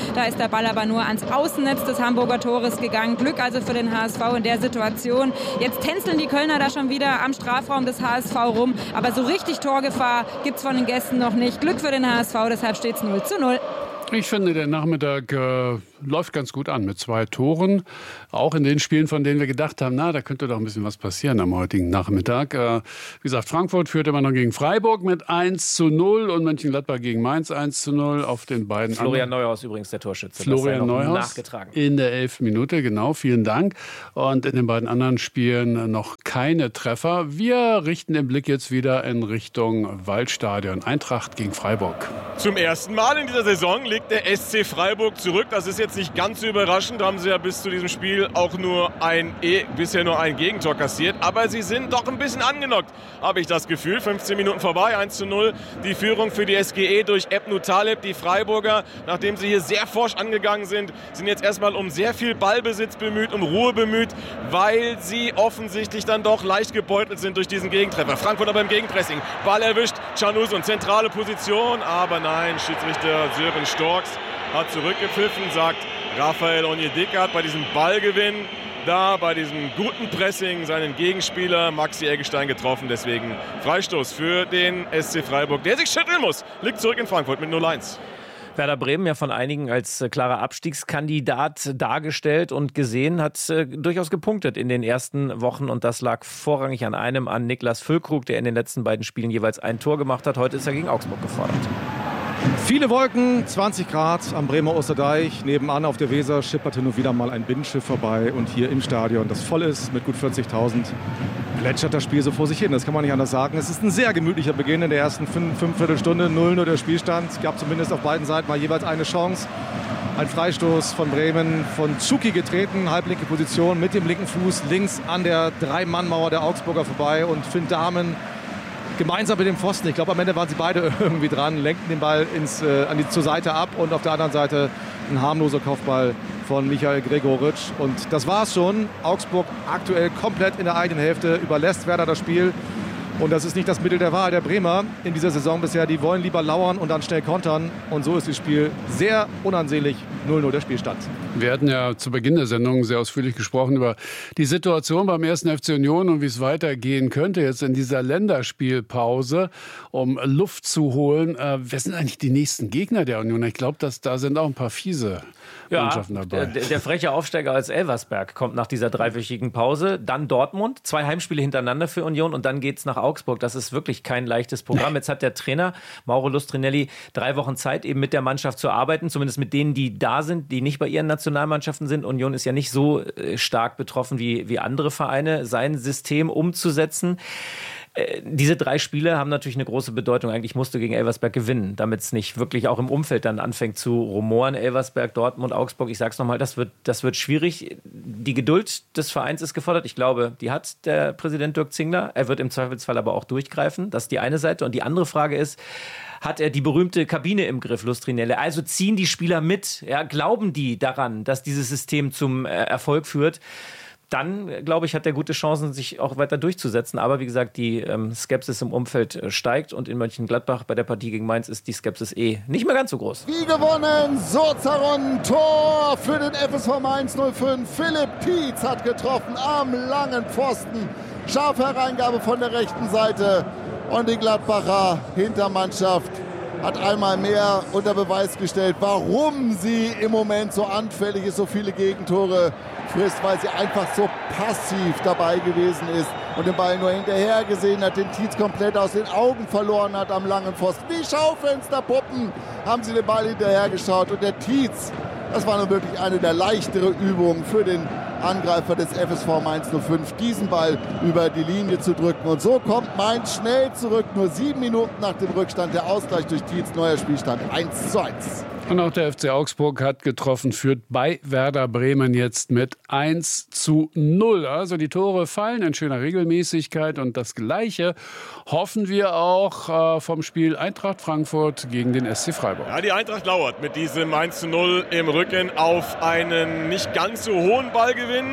Da ist der Ball aber nur ans Außennetz des Hamburger Tores gegangen. Glück also für den H S V in der Situation. Jetzt tänzeln die Kölner da schon wieder am Strafraum des H S V rum. Aber so richtig Torgefahr gibt es von den Gästen noch nicht. Glück für den H S V, deshalb steht es null zu null. Ich finde, der Nachmittag äh, läuft ganz gut an mit zwei Toren. Auch in den Spielen, von denen wir gedacht haben, na, da könnte doch ein bisschen was passieren am heutigen Nachmittag. Äh, wie gesagt, Frankfurt führt immer noch gegen Freiburg mit eins zu null und Mönchengladbach gegen Mainz eins zu null auf den beiden. Florian Neuhaus übrigens der Torschütze. Florian Neuhaus nachgetragen. In der elften Minute, genau, vielen Dank. Und in den beiden anderen Spielen noch keine Treffer. Wir richten den Blick jetzt wieder in Richtung Waldstadion. Eintracht gegen Freiburg. Zum ersten Mal in dieser Saison liegt der S C Freiburg zurück. Das ist jetzt nicht ganz so überraschend. Da haben sie ja bis zu diesem Spiel auch nur ein, bisher nur ein Gegentor kassiert. Aber sie sind doch ein bisschen angenockt, habe ich das Gefühl. fünfzehn Minuten vorbei, eins zu null. Die Führung für die S G E durch Ebnu Taleb. Die Freiburger, nachdem sie hier sehr forsch angegangen sind, sind jetzt erstmal um sehr viel Ballbesitz bemüht, um Ruhe bemüht, weil sie offensichtlich dann doch leicht gebeutelt sind durch diesen Gegentreffer. Frankfurt aber im Gegenpressing. Ball erwischt, Canus und zentrale Position. Aber nein, Schiedsrichter Sören Storks hat zurückgepfiffen, sagt Raphael Onyedika hat bei diesem Ballgewinn da, bei diesem guten Pressing seinen Gegenspieler Maxi Eggestein getroffen. Deswegen Freistoß für den S C Freiburg, der sich schütteln muss. Liegt zurück in Frankfurt mit null eins. Werder Bremen ja von einigen als äh, klarer Abstiegskandidat dargestellt und gesehen, hat äh, durchaus gepunktet in den ersten Wochen und das lag vorrangig an einem, an Niklas Füllkrug, der in den letzten beiden Spielen jeweils ein Tor gemacht hat. Heute ist er gegen Augsburg gefordert. Viele Wolken, zwanzig Grad am Bremer Osterdeich. Nebenan auf der Weser schipperte nur wieder mal ein Binnenschiff vorbei. Und hier im Stadion, das voll ist mit gut vierzigtausend, plätschert das Spiel so vor sich hin. Das kann man nicht anders sagen. Es ist ein sehr gemütlicher Beginn in der ersten fünf, fünf Viertelstunde. null null der Spielstand. Es gab zumindest auf beiden Seiten mal jeweils eine Chance. Ein Freistoß von Bremen, von Zucki getreten, halblinke Position mit dem linken Fuß links an der Drei-Mann-Mauer der Augsburger vorbei. Und Finn Dahmen gemeinsam mit dem Pfosten, ich glaube am Ende waren sie beide irgendwie dran, lenkten den Ball ins, äh, an die, zur Seite ab und auf der anderen Seite ein harmloser Kopfball von Michael Gregoritsch. Und das war's schon. Augsburg aktuell komplett in der eigenen Hälfte, überlässt Werder das Spiel. Und das ist nicht das Mittel der Wahl der Bremer in dieser Saison bisher. Die wollen lieber lauern und dann schnell kontern. Und so ist das Spiel sehr unansehnlich. null null der Spielstand. Wir hatten ja zu Beginn der Sendung sehr ausführlich gesprochen über die Situation beim ersten F C Union und wie es weitergehen könnte jetzt in dieser Länderspielpause, um Luft zu holen. Äh, wer sind eigentlich die nächsten Gegner der Union? Ich glaube, dass da sind auch ein paar fiese ja, Mannschaften dabei. Der, der freche Aufsteiger als Elversberg kommt nach dieser dreiwöchigen Pause. Dann Dortmund, zwei Heimspiele hintereinander für Union und dann geht es nach Augsburg. Das ist wirklich kein leichtes Programm. Jetzt hat der Trainer Mauro Lustrinelli drei Wochen Zeit, eben mit der Mannschaft zu arbeiten, zumindest mit denen, die da sind, die nicht bei ihren Nationalmannschaften sind. Union ist ja nicht so äh, stark betroffen wie, wie andere Vereine, sein System umzusetzen. Äh, diese drei Spiele haben natürlich eine große Bedeutung. Eigentlich musst du gegen Elversberg gewinnen, damit es nicht wirklich auch im Umfeld dann anfängt zu rumoren. Elversberg, Dortmund, Augsburg, ich sag's nochmal, das wird, das wird schwierig. Die Geduld des Vereins ist gefordert. Ich glaube, die hat der Präsident Dirk Zingler. Er wird im Zweifelsfall aber auch durchgreifen. Das ist die eine Seite. Und die andere Frage ist, hat er die berühmte Kabine im Griff, Lustrinelli? Also ziehen die Spieler mit? Ja, glauben die daran, dass dieses System zum äh, Erfolg führt? Dann, glaube ich, hat er gute Chancen, sich auch weiter durchzusetzen. Aber wie gesagt, die ähm, Skepsis im Umfeld äh, steigt. Und in Mönchengladbach bei der Partie gegen Mainz ist die Skepsis eh nicht mehr ganz so groß. Wie gewonnen, Sozaron, Tor für den F S V Mainz null fünf. Philipp Tietz hat getroffen am langen Pfosten. Scharfe Hereingabe von der rechten Seite. Und die Gladbacher Hintermannschaft hat einmal mehr unter Beweis gestellt, warum sie im Moment so anfällig ist, so viele Gegentore frisst, weil sie einfach so passiv dabei gewesen ist und den Ball nur hinterher gesehen hat, den Tietz komplett aus den Augen verloren hat am langen Pfosten. Wie Schaufensterpuppen haben sie den Ball hinterher geschaut und der Tietz, das war nun wirklich eine der leichteren Übungen für den Angreifer des F S V Mainz null fünf, diesen Ball über die Linie zu drücken. Und so kommt Mainz schnell zurück, nur sieben Minuten nach dem Rückstand. Der Ausgleich durch Tietz, neuer Spielstand eins zu eins. Und auch der F C Augsburg hat getroffen, führt bei Werder Bremen jetzt mit eins zu null. Also die Tore fallen in schöner Regelmäßigkeit und das Gleiche hoffen wir auch äh, vom Spiel Eintracht Frankfurt gegen den S C Freiburg. Ja, die Eintracht lauert mit diesem eins zu null im Rücken auf einen nicht ganz so hohen Ballgewinn.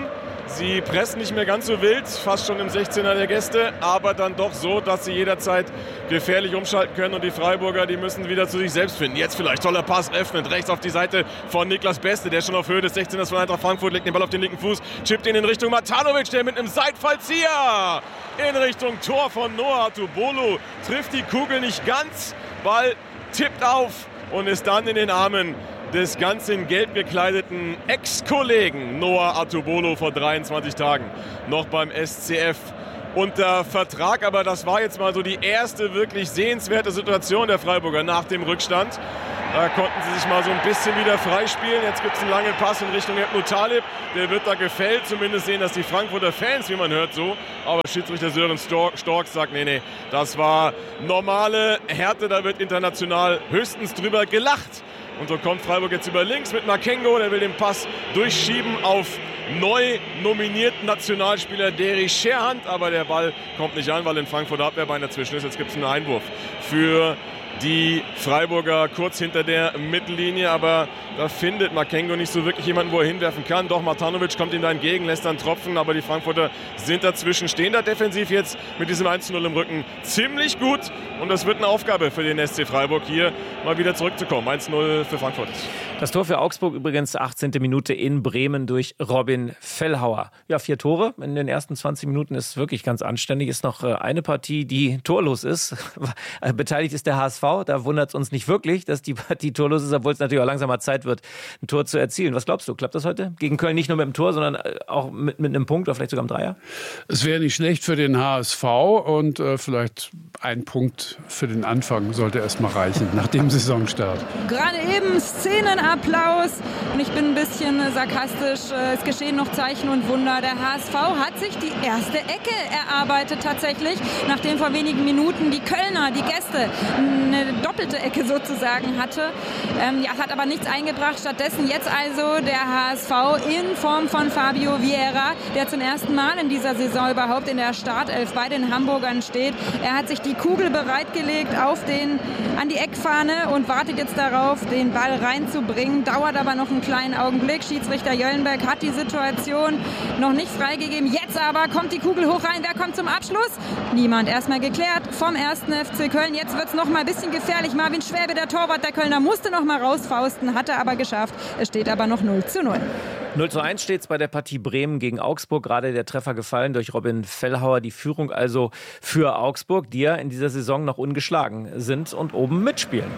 Sie pressen nicht mehr ganz so wild, fast schon im sechzehner der Gäste, aber dann doch so, dass sie jederzeit gefährlich umschalten können und die Freiburger, die müssen wieder zu sich selbst finden. Jetzt vielleicht toller Pass, öffnet rechts auf die Seite von Niklas Beste, der schon auf Höhe des sechzehners von Eintracht Frankfurt legt den Ball auf den linken Fuß, chippt ihn in Richtung Matanovic, der mit einem Seitfallzieher in Richtung Tor von Noah Atubolo trifft die Kugel nicht ganz, Ball tippt auf und ist dann in den Armen des ganz in Gelb gekleideten Ex-Kollegen Noah Atubolo vor dreiundzwanzig Tagen noch beim S C F unter Vertrag. Aber das war jetzt mal so die erste wirklich sehenswerte Situation der Freiburger nach dem Rückstand. Da konnten sie sich mal so ein bisschen wieder freispielen. Jetzt gibt es einen langen Pass in Richtung Ebnu Talib. Der wird da gefällt. Zumindest sehen das die Frankfurter Fans, wie man hört, so. Aber Schiedsrichter Sören Stork sagt, nee, nee, das war normale Härte. Da wird international höchstens drüber gelacht. Und so kommt Freiburg jetzt über links mit Makengo. Der will den Pass durchschieben auf neu nominierten Nationalspieler Deri Scherhand. Aber der Ball kommt nicht an, weil in Frankfurt Abwehrbein dazwischen ist. Jetzt gibt es einen Einwurf für die Freiburger kurz hinter der Mittellinie, aber da findet Makengo nicht so wirklich jemanden, wo er hinwerfen kann. Doch, Matanovic kommt ihm da entgegen, lässt dann tropfen, aber die Frankfurter sind dazwischen, stehen da defensiv jetzt mit diesem eins zu null im Rücken ziemlich gut und das wird eine Aufgabe für den S C Freiburg, hier mal wieder zurückzukommen. eins zu null für Frankfurt. Das Tor für Augsburg übrigens achtzehnte Minute in Bremen durch Robin Fellhauer. Ja, vier Tore in den ersten zwanzig Minuten ist wirklich ganz anständig. Ist noch eine Partie, die torlos ist. Beteiligt ist der H S V. Da wundert es uns nicht wirklich, dass die Partie torlos ist, obwohl es natürlich auch langsam mal Zeit wird, ein Tor zu erzielen. Was glaubst du? Klappt das heute? Gegen Köln nicht nur mit dem Tor, sondern auch mit, mit einem Punkt oder vielleicht sogar einem Dreier? Es wäre nicht schlecht für den H S V und äh, vielleicht ein Punkt für den Anfang sollte erst mal reichen, nach dem Saisonstart. Gerade eben Szenenapplaus und ich bin ein bisschen sarkastisch. Es geschehen noch Zeichen und Wunder. Der H S V hat sich die erste Ecke erarbeitet tatsächlich, nachdem vor wenigen Minuten die Kölner, die Gäste, eine doppelte Ecke sozusagen hatte. Ähm, ja, hat aber nichts eingebracht. Stattdessen jetzt also der H S V in Form von Fabio Vieira, der zum ersten Mal in dieser Saison überhaupt in der Startelf bei den Hamburgern steht. Er hat sich die Kugel bereitgelegt auf den, an die Eckfahne und wartet jetzt darauf, den Ball reinzubringen. Dauert aber noch einen kleinen Augenblick. Schiedsrichter Jöllenberg hat die Situation noch nicht freigegeben. Jetzt aber kommt die Kugel hoch rein. Wer kommt zum Abschluss? Niemand. Erstmal geklärt vom ersten F C Köln. Jetzt wird es noch mal ein bisschen gefährlich. Marvin Schwäbe, der Torwart der Kölner, musste noch mal rausfausten, hat er aber geschafft. Es steht aber noch null zu null. null zu eins steht es bei der Partie Bremen gegen Augsburg. Gerade der Treffer gefallen durch Robin Fellhauer. Die Führung also für Augsburg, die ja in dieser Saison noch ungeschlagen sind und oben mitspielen.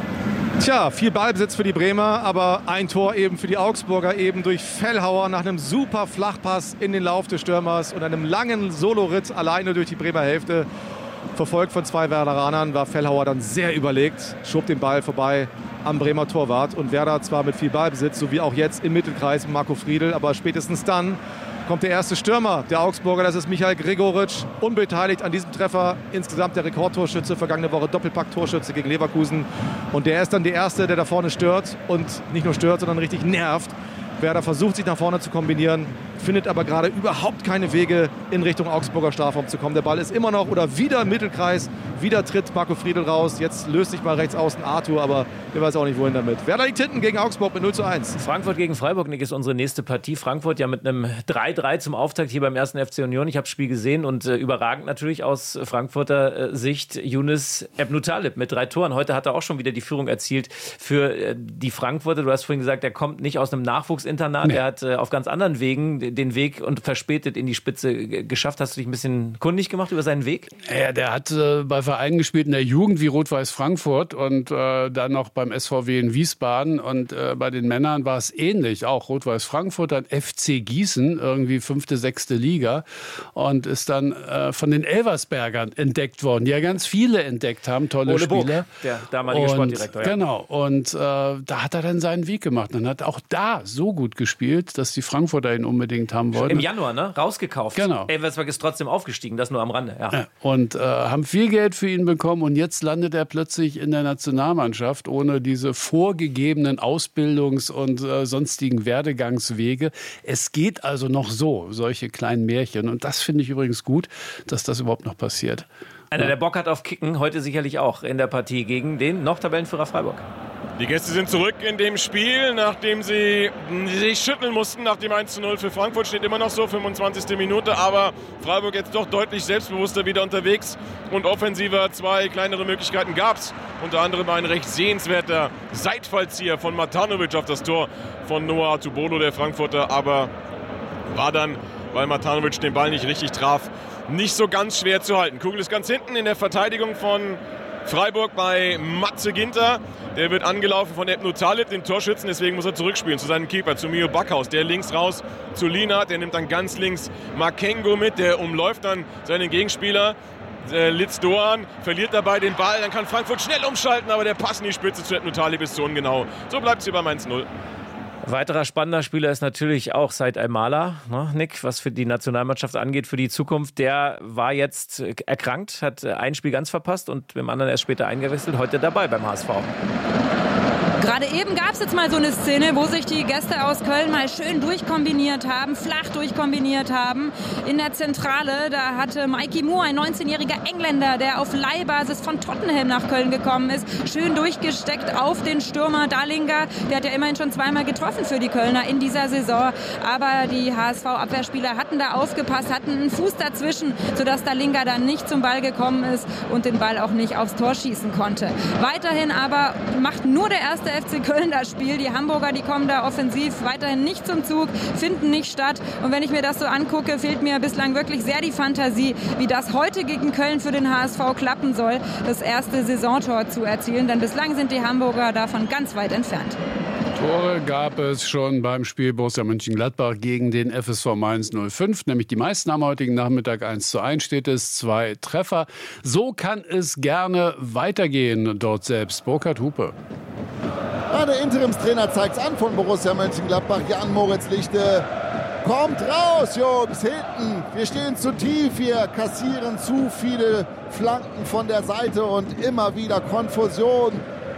Tja, viel Ballbesitz für die Bremer, aber ein Tor eben für die Augsburger, eben durch Fellhauer nach einem super Flachpass in den Lauf des Stürmers und einem langen Soloritt alleine durch die Bremer Hälfte. Verfolgt von zwei Werderanern, war Fellhauer dann sehr überlegt, schob den Ball vorbei am Bremer Torwart und Werder zwar mit viel Ballbesitz, so wie auch jetzt im Mittelkreis Marco Friedl, aber spätestens dann kommt der erste Stürmer der Augsburger, das ist Michael Gregoritsch, unbeteiligt an diesem Treffer, insgesamt der Rekordtorschütze, vergangene Woche Doppelpack-Torschütze gegen Leverkusen und der ist dann der Erste, der da vorne stört und nicht nur stört, sondern richtig nervt. Werder versucht, sich nach vorne zu kombinieren, findet aber gerade überhaupt keine Wege in Richtung Augsburger Strafraum zu kommen. Der Ball ist immer noch oder wieder im Mittelkreis, wieder tritt Marco Friedl raus. Jetzt löst sich mal rechts außen Arthur, aber der weiß auch nicht, wohin damit. Werder liegt hinten gegen Augsburg mit null zu eins. Frankfurt gegen Freiburg, Nick, ist unsere nächste Partie. Frankfurt ja mit einem drei drei zum Auftakt hier beim ersten F C Union. Ich habe das Spiel gesehen und äh, überragend natürlich aus Frankfurter äh, Sicht Yunus Ebnu Talib mit drei Toren. Heute hat er auch schon wieder die Führung erzielt für äh, die Frankfurter. Du hast vorhin gesagt, er kommt nicht aus einem Nachwuchsinternat. Nee. Er hat äh, auf ganz anderen Wegen den Weg und verspätet in die Spitze geschafft. Hast du dich ein bisschen kundig gemacht über seinen Weg? Ja, der hat äh, bei Vereinen gespielt in der Jugend wie Rot-Weiß Frankfurt und äh, dann noch beim S V W in Wiesbaden und äh, bei den Männern war es ähnlich. Auch Rot-Weiß Frankfurt, dann F C Gießen, irgendwie fünfte, sechste Liga und ist dann äh, von den Elversbergern entdeckt worden, die ja ganz viele entdeckt haben, tolle Ole Spieler. Burg, der damalige und, Sportdirektor. Ja. Genau, und äh, da hat er dann seinen Weg gemacht und hat auch da so gut gespielt, dass die Frankfurter ihn unbedingt haben wollten. Im Januar, ne? Rausgekauft. Genau. Elversberg ist trotzdem aufgestiegen, das nur am Rande. Ja. Ja, und äh, haben viel Geld für ihn bekommen und jetzt landet er plötzlich in der Nationalmannschaft ohne diese vorgegebenen Ausbildungs- und äh, sonstigen Werdegangswege. Es geht also noch so, solche kleinen Märchen. Und das finde ich übrigens gut, dass das überhaupt noch passiert. Einer, der Bock hat auf Kicken, heute sicherlich auch in der Partie gegen den noch Tabellenführer Freiburg. Die Gäste sind zurück in dem Spiel, nachdem sie sich schütteln mussten. Nach dem eins zu null für Frankfurt steht immer noch so, fünfundzwanzigste Minute. Aber Freiburg jetzt doch deutlich selbstbewusster wieder unterwegs und offensiver. Zwei kleinere Möglichkeiten gab es. Unter anderem ein recht sehenswerter Seitfallzieher von Matanovic auf das Tor von Noah Atubolo, der Frankfurter. Aber war dann, weil Matanovic den Ball nicht richtig traf, nicht so ganz schwer zu halten. Kugel ist ganz hinten in der Verteidigung von Freiburg bei Matze Ginter. Der wird angelaufen von Ebnu Talib, den Torschützen. Deswegen muss er zurückspielen zu seinem Keeper, zu Mio Backhaus. Der links raus zu Lina. Der nimmt dann ganz links Makengo mit. Der umläuft dann seinen Gegenspieler. Äh, Litz Doan verliert dabei den Ball. Dann kann Frankfurt schnell umschalten. Aber der Pass in die Spitze zu Ebnu Talib ist so ungenau. So bleibt es hier beim eins zu null. Weiterer spannender Spieler ist natürlich auch Said Almala, ne, Nick, was für die Nationalmannschaft angeht, für die Zukunft. Der war jetzt erkrankt, hat ein Spiel ganz verpasst und beim anderen erst später eingewechselt, heute dabei beim H S V. Gerade eben gab es jetzt mal so eine Szene, wo sich die Gäste aus Köln mal schön durchkombiniert haben, flach durchkombiniert haben. In der Zentrale, da hatte Mikey Moore, ein neunzehnjähriger Engländer, der auf Leihbasis von Tottenham nach Köln gekommen ist, schön durchgesteckt auf den Stürmer Dallinger. Der hat ja immerhin schon zweimal getroffen für die Kölner in dieser Saison. Aber die H S V-Abwehrspieler hatten da aufgepasst, hatten einen Fuß dazwischen, sodass Dallinger dann nicht zum Ball gekommen ist und den Ball auch nicht aufs Tor schießen konnte. Weiterhin aber macht nur der erste F C Köln das Spiel. Die Hamburger, die kommen da offensiv weiterhin nicht zum Zug, finden nicht statt. Und wenn ich mir das so angucke, fehlt mir bislang wirklich sehr die Fantasie, wie das heute gegen Köln für den H S V klappen soll, das erste Saisontor zu erzielen. Denn bislang sind die Hamburger davon ganz weit entfernt. Tore gab es schon beim Spiel Borussia Mönchengladbach gegen den F S V Mainz null fünf, nämlich die meisten am heutigen Nachmittag. Eins zu eins steht es, zwei Treffer. So kann es gerne weitergehen dort selbst. Burkhard Hupe. Ja, der Interimstrainer zeigt es an von Borussia Mönchengladbach. Jan-Moritz Lichte. Kommt raus, Jungs, hinten. Wir stehen zu tief hier, kassieren zu viele Flanken von der Seite und immer wieder Konfusion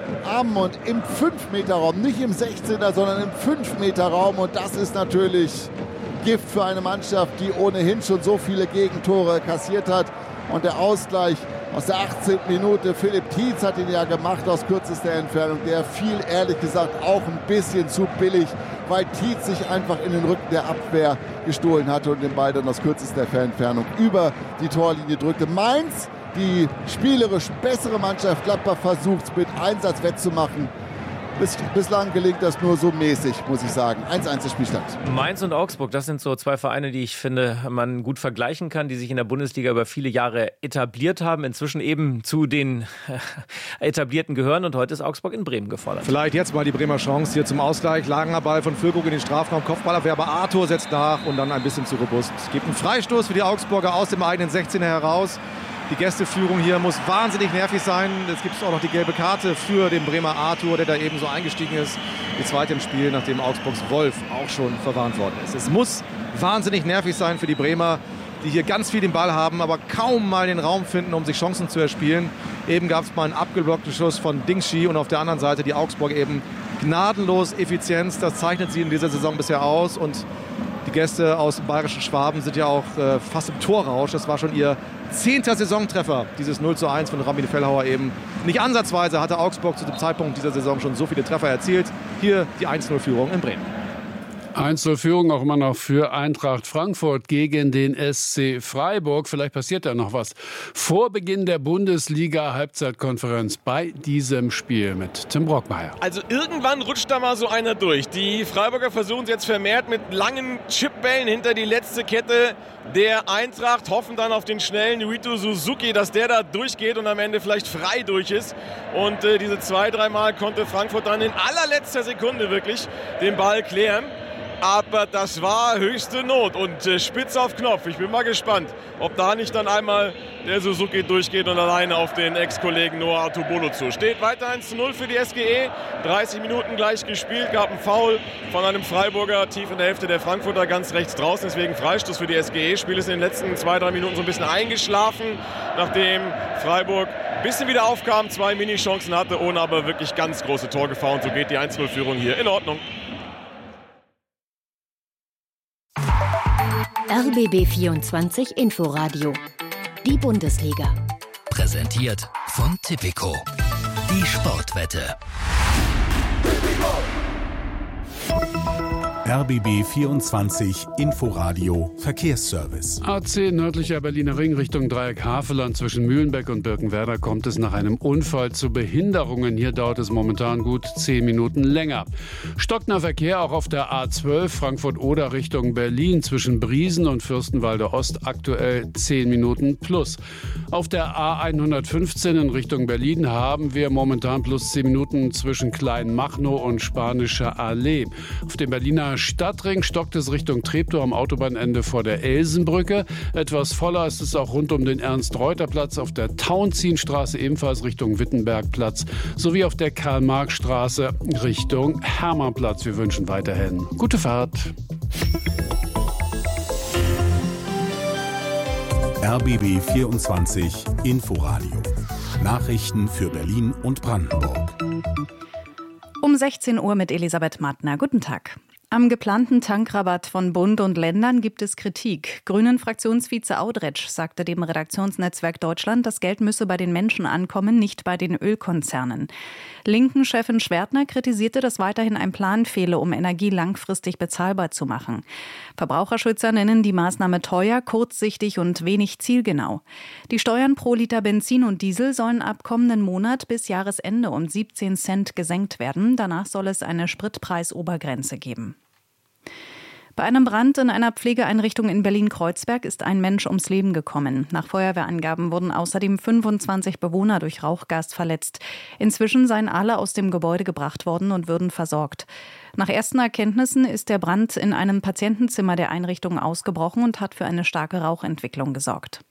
am und im fünf Meter Raum. Nicht im sechzehner, sondern im fünf Meter Raum. Und das ist natürlich Gift für eine Mannschaft, die ohnehin schon so viele Gegentore kassiert hat. Und der Ausgleich aus der achtzehnten Minute, Philipp Tietz hat ihn ja gemacht aus kürzester Entfernung. Der fiel ehrlich gesagt auch ein bisschen zu billig, weil Tietz sich einfach in den Rücken der Abwehr gestohlen hatte und den Ball dann aus kürzester Entfernung über die Torlinie drückte. Mainz, die spielerisch bessere Mannschaft, Gladbach versucht es mit Einsatz wettzumachen. Bis, bislang gelingt das nur so mäßig, muss ich sagen. eins zu eins der Spielstand. Mainz und Augsburg, das sind so zwei Vereine, die ich finde, man gut vergleichen kann, die sich in der Bundesliga über viele Jahre etabliert haben, inzwischen eben zu den Etablierten gehören und heute ist Augsburg in Bremen gefordert. Vielleicht jetzt mal die Bremer Chance hier zum Ausgleich. Langer Ball von Füllkrug in den Strafraum, Kopfballabwehr, aber Arthur setzt nach und dann ein bisschen zu robust. Es gibt einen Freistoß für die Augsburger aus dem eigenen sechzehner heraus. Die Gästeführung hier muss wahnsinnig nervig sein. Es gibt auch noch die gelbe Karte für den Bremer Arthur, der da eben so eingestiegen ist. Die zweite im Spiel, nachdem Augsburgs Wolf auch schon verwarnt worden ist. Es muss wahnsinnig nervig sein für die Bremer, die hier ganz viel den Ball haben, aber kaum mal den Raum finden, um sich Chancen zu erspielen. Eben gab es mal einen abgeblockten Schuss von Dingshi und auf der anderen Seite die Augsburg eben gnadenlos Effizienz. Das zeichnet sie in dieser Saison bisher aus und die Gäste aus dem bayerischen Schwaben sind ja auch äh, fast im Torrausch. Das war schon ihr zehnter Saisontreffer, dieses null zu eins von Rami Fellhauer eben. Nicht ansatzweise hatte Augsburg zu dem Zeitpunkt dieser Saison schon so viele Treffer erzielt. Hier die eins zu null Führung in Bremen. eins zu null Führung auch immer noch für Eintracht Frankfurt gegen den S C Freiburg. Vielleicht passiert da noch was vor Beginn der Bundesliga-Halbzeitkonferenz bei diesem Spiel mit Tim Brockmeier. Also irgendwann rutscht da mal so einer durch. Die Freiburger versuchen es jetzt vermehrt mit langen Chipbällen hinter die letzte Kette der Eintracht, hoffen dann auf den schnellen Yuito Suzuki, dass der da durchgeht und am Ende vielleicht frei durch ist. Und äh, diese zwei, dreimal konnte Frankfurt dann in allerletzter Sekunde wirklich den Ball klären. Aber das war höchste Not und äh, spitz auf Knopf. Ich bin mal gespannt, ob da nicht dann einmal der Suzuki durchgeht und alleine auf den Ex-Kollegen Noah Atubolo zu. Steht weiter eins zu null für die S G E. dreißig Minuten gleich gespielt, gab einen Foul von einem Freiburger tief in der Hälfte der Frankfurter ganz rechts draußen. Deswegen Freistoß für die S G E. Spiel ist in den letzten zwei, drei Minuten so ein bisschen eingeschlafen, nachdem Freiburg ein bisschen wieder aufkam, zwei Mini-Chancen hatte, ohne aber wirklich ganz große Torgefahr. Und so geht die eins zu null Führung hier in Ordnung. R B B vierundzwanzig Inforadio. Die Bundesliga. Präsentiert von Tipico. Die Sportwette. R B B vierundzwanzig Inforadio Verkehrsservice. A zehn nördlicher Berliner Ring Richtung Dreieck Havelland zwischen Mühlenbeck und Birkenwerder kommt es nach einem Unfall zu Behinderungen. Hier dauert es momentan gut zehn Minuten länger. Stockender Verkehr auch auf der A zwölf Frankfurt-Oder Richtung Berlin zwischen Briesen und Fürstenwalde Ost aktuell zehn Minuten plus. Auf der A hundertfünfzehn in Richtung Berlin haben wir momentan plus zehn Minuten zwischen Kleinmachnow und Spanischer Allee. Auf dem Berliner Stadtring stockt es Richtung Treptow am Autobahnende vor der Elsenbrücke. Etwas voller ist es auch rund um den Ernst-Reuter-Platz, auf der Tauentzienstraße ebenfalls Richtung Wittenbergplatz sowie auf der Karl-Marx-Straße Richtung Hermannplatz. Wir wünschen weiterhin gute Fahrt. R B B vierundzwanzig Inforadio. Nachrichten für Berlin und Brandenburg. Um sechzehn Uhr mit Elisabeth Mattner. Guten Tag. Am geplanten Tankrabatt von Bund und Ländern gibt es Kritik. Grünen-Fraktionsvize Audretsch sagte dem Redaktionsnetzwerk Deutschland, das Geld müsse bei den Menschen ankommen, nicht bei den Ölkonzernen. Linken-Chefin Schwertner kritisierte, dass weiterhin ein Plan fehle, um Energie langfristig bezahlbar zu machen. Verbraucherschützer nennen die Maßnahme teuer, kurzsichtig und wenig zielgenau. Die Steuern pro Liter Benzin und Diesel sollen ab kommenden Monat bis Jahresende um siebzehn Cent gesenkt werden. Danach soll es eine Spritpreisobergrenze geben. Bei einem Brand in einer Pflegeeinrichtung in Berlin-Kreuzberg ist ein Mensch ums Leben gekommen. Nach Feuerwehrangaben wurden außerdem fünfundzwanzig Bewohner durch Rauchgas verletzt. Inzwischen seien alle aus dem Gebäude gebracht worden und würden versorgt. Nach ersten Erkenntnissen ist der Brand in einem Patientenzimmer der Einrichtung ausgebrochen und hat für eine starke Rauchentwicklung gesorgt.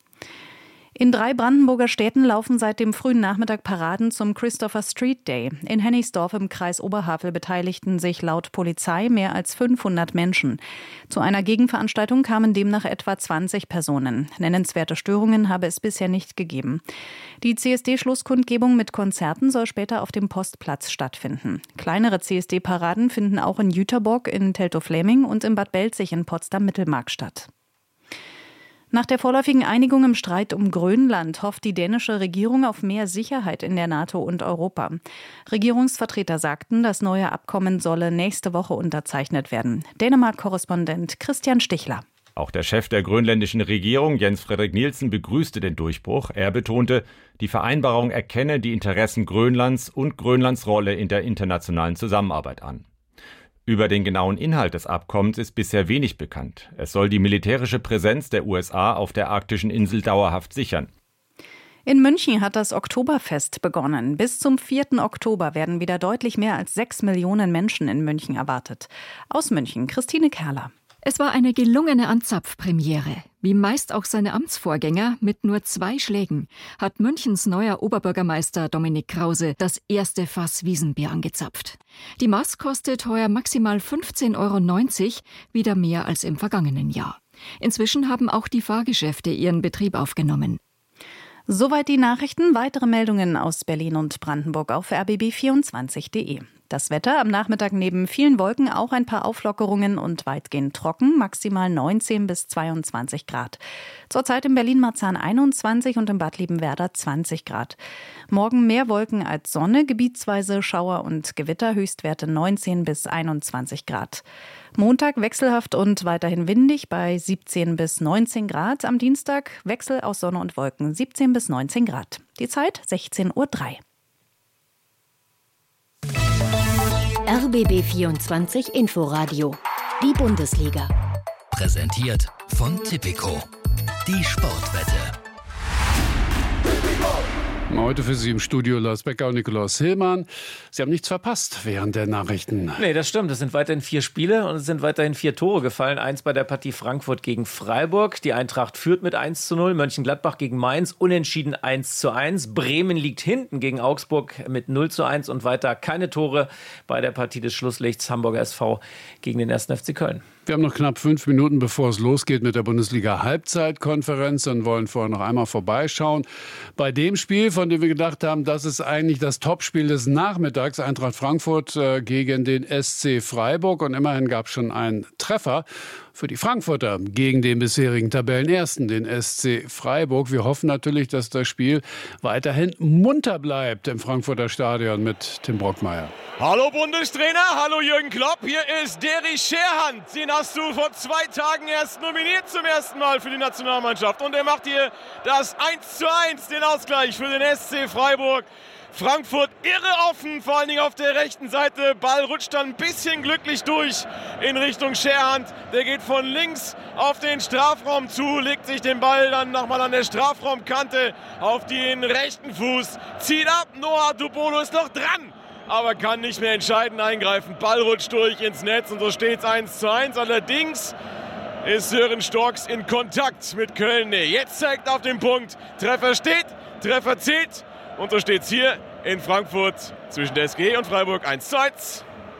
In drei Brandenburger Städten laufen seit dem frühen Nachmittag Paraden zum Christopher Street Day. In Hennigsdorf im Kreis Oberhavel beteiligten sich laut Polizei mehr als fünfhundert Menschen. Zu einer Gegenveranstaltung kamen demnach etwa zwanzig Personen. Nennenswerte Störungen habe es bisher nicht gegeben. Die C S D-Schlusskundgebung mit Konzerten soll später auf dem Postplatz stattfinden. Kleinere C S D-Paraden finden auch in Jüterbock, in Teltow-Fläming und in Bad Belzig in Potsdam-Mittelmark statt. Nach der vorläufigen Einigung im Streit um Grönland hofft die dänische Regierung auf mehr Sicherheit in der NATO und Europa. Regierungsvertreter sagten, das neue Abkommen solle nächste Woche unterzeichnet werden. Dänemark-Korrespondent Christian Stichler. Auch der Chef der grönländischen Regierung, Jens Frederik Nielsen, begrüßte den Durchbruch. Er betonte, die Vereinbarung erkenne die Interessen Grönlands und Grönlands Rolle in der internationalen Zusammenarbeit an. Über den genauen Inhalt des Abkommens ist bisher wenig bekannt. Es soll die militärische Präsenz der U S A auf der arktischen Insel dauerhaft sichern. In München hat das Oktoberfest begonnen. Bis zum vierten Oktober werden wieder deutlich mehr als sechs Millionen Menschen in München erwartet. Aus München, Christine Kerler. Es war eine gelungene Anzapfpremiere. Wie meist auch seine Amtsvorgänger, mit nur zwei Schlägen, hat Münchens neuer Oberbürgermeister Dominik Krause das erste Fass Wiesenbier angezapft. Die Maß kostet heuer maximal fünfzehn Euro neunzig, wieder mehr als im vergangenen Jahr. Inzwischen haben auch die Fahrgeschäfte ihren Betrieb aufgenommen. Soweit die Nachrichten. Weitere Meldungen aus Berlin und Brandenburg auf r b b vierundzwanzig punkt de. Das Wetter am Nachmittag neben vielen Wolken auch ein paar Auflockerungen und weitgehend trocken, maximal neunzehn bis zweiundzwanzig Grad. Zurzeit in Berlin-Marzahn einundzwanzig und in Bad Liebenwerda zwanzig Grad. Morgen mehr Wolken als Sonne, gebietsweise Schauer und Gewitter, Höchstwerte neunzehn bis einundzwanzig Grad. Montag wechselhaft und weiterhin windig bei siebzehn bis neunzehn Grad. Am Dienstag Wechsel aus Sonne und Wolken, siebzehn bis neunzehn Grad. Die Zeit sechzehn Uhr drei. R B B vierundzwanzig Inforadio. Die Bundesliga. Präsentiert von Tipico. Die Sportwette. Heute für Sie im Studio Lars Becker und Nikolaus Hillmann. Sie haben nichts verpasst während der Nachrichten. Nee, das stimmt. Es sind weiterhin vier Spiele und es sind weiterhin vier Tore gefallen. Eins bei der Partie Frankfurt gegen Freiburg. Die Eintracht führt mit eins zu null. Mönchengladbach gegen Mainz. Unentschieden eins zu eins. Bremen liegt hinten gegen Augsburg mit null zu eins. Und weiter keine Tore bei der Partie des Schlusslichts. Hamburger S V gegen den ersten F C Köln. Wir haben noch knapp fünf Minuten, bevor es losgeht mit der Bundesliga-Halbzeitkonferenz und wollen vorher noch einmal vorbeischauen. Bei dem Spiel, von dem wir gedacht haben, das ist eigentlich das Topspiel des Nachmittags, Eintracht Frankfurt äh, gegen den S C Freiburg. Und immerhin gab es schon einen Treffer für die Frankfurter gegen den bisherigen Tabellenersten, den S C Freiburg. Wir hoffen natürlich, dass das Spiel weiterhin munter bleibt im Frankfurter Stadion mit Tim Brockmeier. Hallo Bundestrainer, hallo Jürgen Klopp, hier ist Derry Scherhand. Den hast du vor zwei Tagen erst nominiert zum ersten Mal für die Nationalmannschaft. Und er macht hier das eins zu eins, den Ausgleich für den S C Freiburg. Frankfurt irre offen, vor allen Dingen auf der rechten Seite. Ball rutscht dann ein bisschen glücklich durch in Richtung Scherhand. Der geht von links auf den Strafraum zu, legt sich den Ball dann nochmal an der Strafraumkante auf den rechten Fuß, zieht ab. Noah Dubolo ist noch dran, aber kann nicht mehr entscheidend eingreifen. Ball rutscht durch ins Netz und so steht es eins zu eins. Allerdings ist Sören Storks in Kontakt mit Köln. Nee, jetzt zeigt auf den Punkt. Treffer steht, Treffer zählt. Und so steht es hier in Frankfurt zwischen der S G und Freiburg eins zu eins.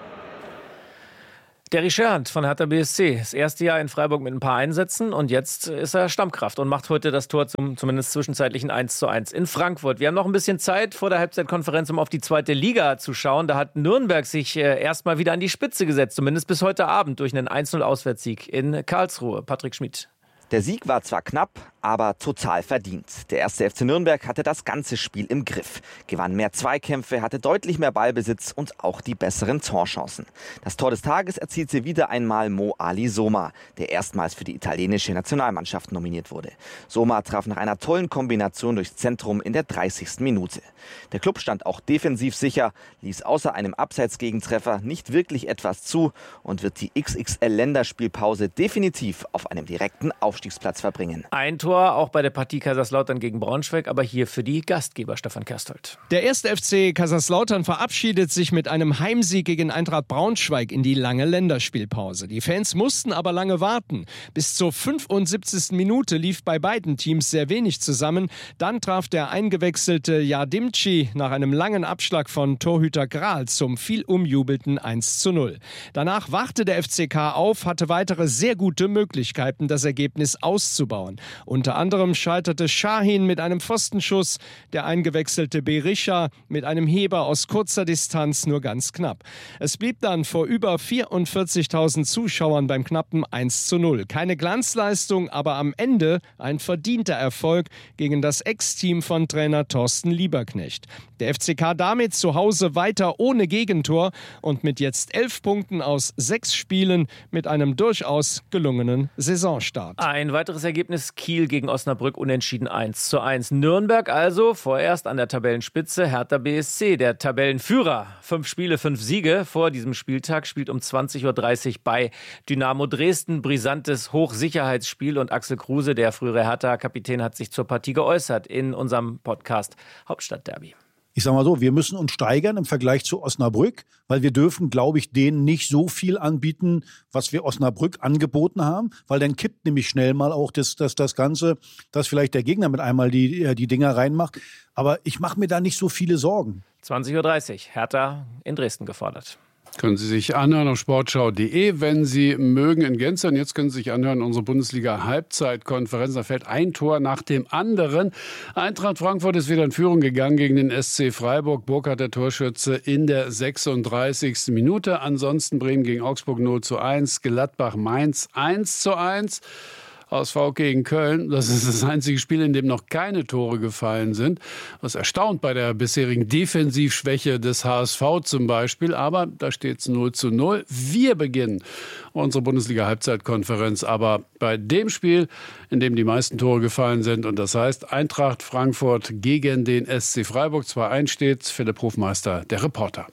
Derry Scherhand von Hertha B S C. Das erste Jahr in Freiburg mit ein paar Einsätzen und jetzt ist er Stammkraft und macht heute das Tor zum zumindest zwischenzeitlichen eins zu eins in Frankfurt. Wir haben noch ein bisschen Zeit vor der Halbzeitkonferenz, um auf die zweite Liga zu schauen. Da hat Nürnberg sich äh, erstmal wieder an die Spitze gesetzt, zumindest bis heute Abend durch einen eins null Auswärtssieg in Karlsruhe. Patrick Schmid. Der Sieg war zwar knapp, aber total verdient. Der erste F C Nürnberg hatte das ganze Spiel im Griff, gewann mehr Zweikämpfe, hatte deutlich mehr Ballbesitz und auch die besseren Torchancen. Das Tor des Tages erzielte wieder einmal Mo Ali Soma, der erstmals für die italienische Nationalmannschaft nominiert wurde. Soma traf nach einer tollen Kombination durchs Zentrum in der dreißigsten Minute. Der Klub stand auch defensiv sicher, ließ außer einem Abseitsgegentreffer nicht wirklich etwas zu und wird die X X L-Länderspielpause definitiv auf einem direkten Aufstiegsplatz verbringen. Ein Tor auch bei der Partie Kaiserslautern gegen Braunschweig, aber hier für die Gastgeber Stefan Kersthold. Der erste F C Kaiserslautern verabschiedet sich mit einem Heimsieg gegen Eintracht Braunschweig in die lange Länderspielpause. Die Fans mussten aber lange warten. Bis zur fünfundsiebzigsten Minute lief bei beiden Teams sehr wenig zusammen. Dann traf der eingewechselte Jardimci nach einem langen Abschlag von Torhüter Grahl zum viel umjubelten eins zu null. Danach wachte der F C K auf, hatte weitere sehr gute Möglichkeiten, das Ergebnis auszubauen. Unter anderem scheiterte Şahin mit einem Pfostenschuss, der eingewechselte Berisha mit einem Heber aus kurzer Distanz nur ganz knapp. Es blieb dann vor über vierundvierzigtausend Zuschauern beim knappen eins zu null. Keine Glanzleistung, aber am Ende ein verdienter Erfolg gegen das Ex-Team von Trainer Thorsten Lieberknecht. Der F C K damit zu Hause weiter ohne Gegentor und mit jetzt elf Punkten aus sechs Spielen mit einem durchaus gelungenen Saisonstart. Ein weiteres Ergebnis: Kiel gegen Osnabrück, unentschieden eins zu eins. Nürnberg also vorerst an der Tabellenspitze, Hertha B S C, der Tabellenführer. Fünf Spiele, fünf Siege vor diesem Spieltag, spielt um zwanzig Uhr dreißig bei Dynamo Dresden. Brisantes Hochsicherheitsspiel und Axel Kruse, der frühere Hertha-Kapitän, hat sich zur Partie geäußert in unserem Podcast Hauptstadtderby. Ich sage mal so, wir müssen uns steigern im Vergleich zu Osnabrück, weil wir dürfen, glaube ich, denen nicht so viel anbieten, was wir Osnabrück angeboten haben, weil dann kippt nämlich schnell mal auch das, das, das Ganze, dass vielleicht der Gegner mit einmal die, die Dinger reinmacht. Aber ich mache mir da nicht so viele Sorgen. zwanzig Uhr dreißig, Hertha in Dresden gefordert. Können Sie sich anhören auf sportschau punkt de, wenn Sie mögen, in Gänze. Und jetzt können Sie sich anhören, unsere Bundesliga-Halbzeitkonferenz. Da fällt ein Tor nach dem anderen. Eintracht Frankfurt ist wieder in Führung gegangen gegen den S C Freiburg. Burkhardt, der Torschütze, in der sechsunddreißigsten Minute. Ansonsten Bremen gegen Augsburg null zu eins, Gladbach-Mainz eins zu eins. H S V gegen Köln. Das ist das einzige Spiel, in dem noch keine Tore gefallen sind. Was erstaunt bei der bisherigen Defensivschwäche des H S V zum Beispiel. Aber da steht es null zu null. Wir beginnen unsere Bundesliga-Halbzeitkonferenz aber bei dem Spiel, in dem die meisten Tore gefallen sind. Und das heißt Eintracht Frankfurt gegen den S C Freiburg. zwei eins steht. Philipp Hofmeister, der Reporter.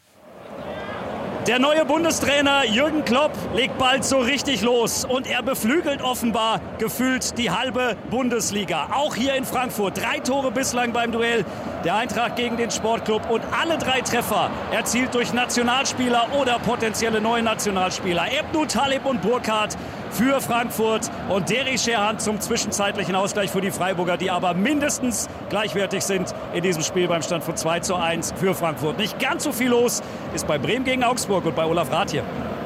Der neue Bundestrainer Jürgen Klopp legt bald so richtig los und er beflügelt offenbar gefühlt die halbe Bundesliga. Auch hier in Frankfurt. Drei Tore bislang beim Duell der Eintracht gegen den Sportclub und alle drei Treffer erzielt durch Nationalspieler oder potenzielle neue Nationalspieler. Ebnu, Talib und Burkhardt für Frankfurt und Derry Scherhand zum zwischenzeitlichen Ausgleich für die Freiburger, die aber mindestens gleichwertig sind in diesem Spiel beim Stand von zwei zu eins für Frankfurt. Nicht ganz so viel los ist bei Bremen gegen Augsburg und bei Olaf Rath hier.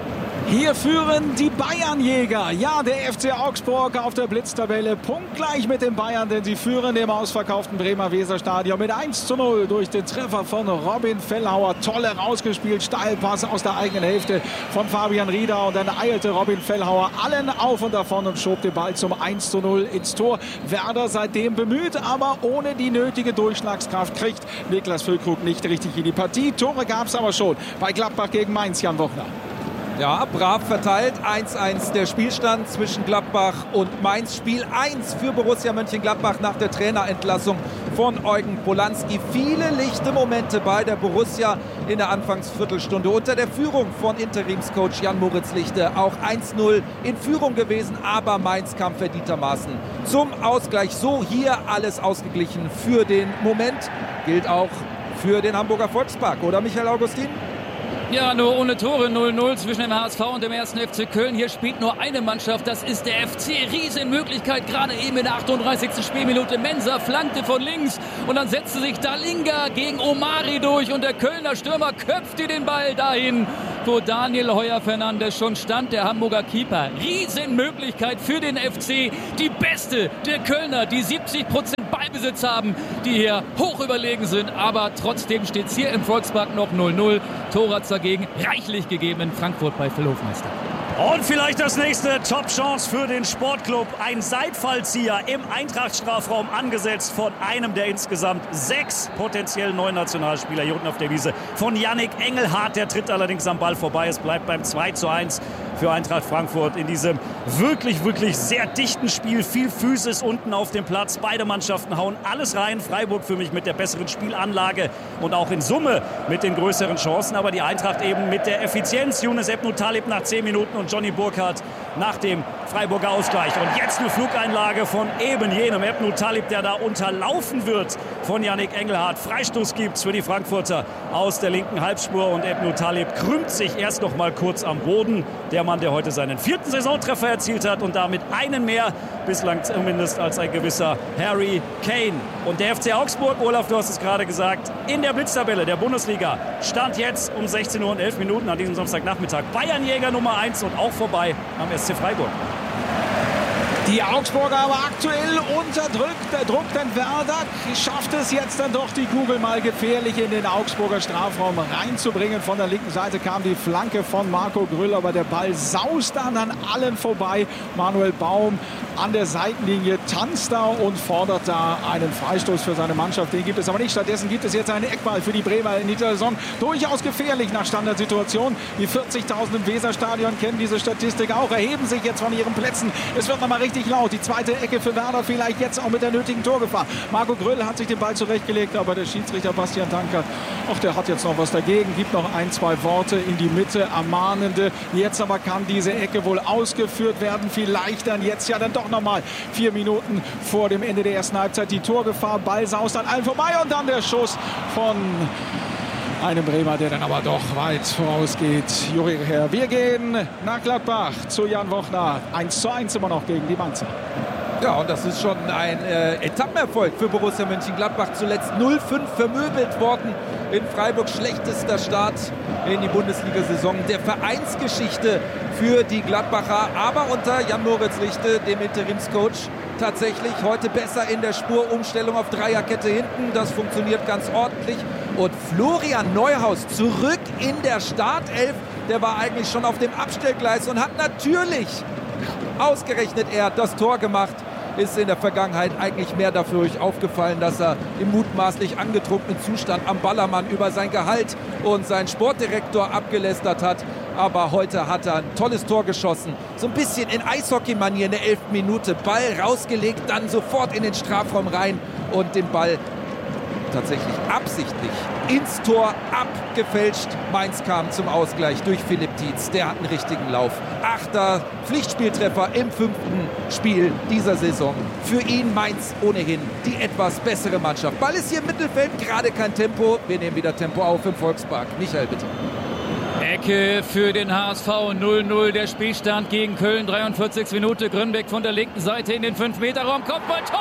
Hier führen die Bayernjäger. Ja, der F C Augsburg auf der Blitztabelle punktgleich mit den Bayern, denn sie führen im ausverkauften Bremer Weserstadion mit eins zu null durch den Treffer von Robin Fellhauer. Tolle rausgespielt, Steilpass aus der eigenen Hälfte von Fabian Rieder und dann eilte Robin Fellhauer allen auf und davon und schob den Ball zum eins zu null ins Tor. Werder seitdem bemüht, aber ohne die nötige Durchschlagskraft kriegt Niklas Füllkrug nicht richtig in die Partie. Tore gab es aber schon bei Gladbach gegen Mainz, Jan Wochner. Ja, brav verteilt. eins zu eins der Spielstand zwischen Gladbach und Mainz. Spiel eins für Borussia Mönchengladbach nach der Trainerentlassung von Eugen Polanski. Viele lichte Momente bei der Borussia in der Anfangsviertelstunde unter der Führung von Interimscoach Jan-Moritz Lichte. Auch eins zu null in Führung gewesen, aber Mainz kam verdientermaßen zum Ausgleich. So hier alles ausgeglichen für den Moment. Gilt auch für den Hamburger Volkspark, oder Michael Augustin? Ja, nur ohne Tore, null null zwischen dem H S V und dem ersten F C Köln. Hier spielt nur eine Mannschaft, das ist der F C. Riesenmöglichkeit, gerade eben in der achtunddreißigsten Spielminute. Mensah flankte von links und dann setzte sich Dalinga gegen Omari durch und der Kölner Stürmer köpfte den Ball dahin, wo Daniel Heuer-Fernandes schon stand, der Hamburger Keeper. Riesenmöglichkeit für den F C, die beste der Kölner, die siebzig Prozent Ballbesitz haben, die hier hoch überlegen sind, aber trotzdem steht es hier im Volkspark noch null null. Tor hat es dagegen reichlich gegeben in Frankfurt bei Phil Hofmeister. Und vielleicht das nächste Top-Chance für den Sportclub. Ein Seitfallzieher im Eintracht-Strafraum angesetzt von einem der insgesamt sechs potenziellen neuen Nationalspieler hier unten auf der Wiese. Von Yannick Engelhardt, der tritt allerdings am Ball vorbei. Es bleibt beim zwei zu eins für Eintracht Frankfurt in diesem wirklich, wirklich sehr dichten Spiel. Viel Physis unten auf dem Platz. Beide Mannschaften hauen alles rein. Freiburg für mich mit der besseren Spielanlage und auch in Summe mit den größeren Chancen. Aber die Eintracht eben mit der Effizienz. Younes Ebnou Talib nach zehn Minuten und Johnny Burkhardt nach dem Freiburger Ausgleich. Und jetzt eine Flugeinlage von eben jenem Ebnou Talib, der da unterlaufen wird von Yannick Engelhardt. Freistoß gibt's für die Frankfurter aus der linken Halbspur und Ebnou Talib krümmt sich erst noch mal kurz am Boden. Der Mann, der heute seinen vierten Saisontreffer erzielt hat und damit einen mehr, bislang zumindest, als ein gewisser Harry Kane. Und der F C Augsburg, Olaf, du hast es gerade gesagt, in der Blitztabelle der Bundesliga stand jetzt um sechzehn Uhr und elf Minuten an diesem Samstagnachmittag Bayernjäger Nummer eins und auch vorbei am S C Freiburg. Die Augsburger aber aktuell unterdrückt, der Druck, denn Werder schafft es jetzt dann doch, die Kugel mal gefährlich in den Augsburger Strafraum reinzubringen. Von der linken Seite kam die Flanke von Marco Grüll, aber der Ball saust dann an allen vorbei. Manuel Baum an der Seitenlinie tanzt da und fordert da einen Freistoß für seine Mannschaft. Den gibt es aber nicht. Stattdessen gibt es jetzt einen Eckball für die Bremer in dieser Saison. Durchaus gefährlich nach Standardsituation. Die vierzigtausend im Weserstadion kennen diese Statistik auch, erheben sich jetzt von ihren Plätzen. Es wird nochmal richtig laut. Die zweite Ecke für Werder, vielleicht jetzt auch mit der nötigen Torgefahr. Marco Grüll hat sich den Ball zurechtgelegt, aber der Schiedsrichter Bastian Dankert, ach, der hat jetzt noch was dagegen, gibt noch ein, zwei Worte in die Mitte, ermahnende. Jetzt aber kann diese Ecke wohl ausgeführt werden. Vielleicht dann jetzt ja dann doch nochmal vier Minuten vor dem Ende der ersten Halbzeit die Torgefahr. Ball saust an allen vorbei und dann der Schuss von einem Bremer, der dann aber doch weit vorausgeht. Juri Herr, wir gehen nach Gladbach zu Jan Wochner. eins zu eins immer noch gegen die Mainzer. Ja, und das ist schon ein äh, Etappenerfolg für Borussia Mönchengladbach. Zuletzt null fünf vermöbelt worden in Freiburg. Schlechtester Start in die Bundesliga-Saison der Vereinsgeschichte für die Gladbacher. Aber unter Jan-Moritz Lichte, dem Interimscoach, tatsächlich heute besser in der Spur. Umstellung auf Dreierkette hinten, das funktioniert ganz ordentlich. Und Florian Neuhaus zurück in der Startelf. Der war eigentlich schon auf dem Abstellgleis und hat natürlich ausgerechnet er das Tor gemacht. Ist in der Vergangenheit eigentlich mehr dafür aufgefallen, dass er im mutmaßlich angetrunkenen Zustand am Ballermann über sein Gehalt und seinen Sportdirektor abgelästert hat. Aber heute hat er ein tolles Tor geschossen. So ein bisschen in Eishockey-Manier in der elften Minute. Ball rausgelegt, dann sofort in den Strafraum rein und den Ball tatsächlich absichtlich ins Tor abgefälscht. Mainz kam zum Ausgleich durch Philipp Tietz. Der hat einen richtigen Lauf. Achter Pflichtspieltreffer im fünften Spiel dieser Saison. Für ihn Mainz ohnehin die etwas bessere Mannschaft. Ball ist hier im Mittelfeld, gerade kein Tempo. Wir nehmen wieder Tempo auf im Volkspark. Michael, bitte. Ecke für den H S V, null null der Spielstand gegen Köln, dreiundvierzigste Minute. Grünbeck von der linken Seite in den fünf Meter Raum. Kopfball, Tor!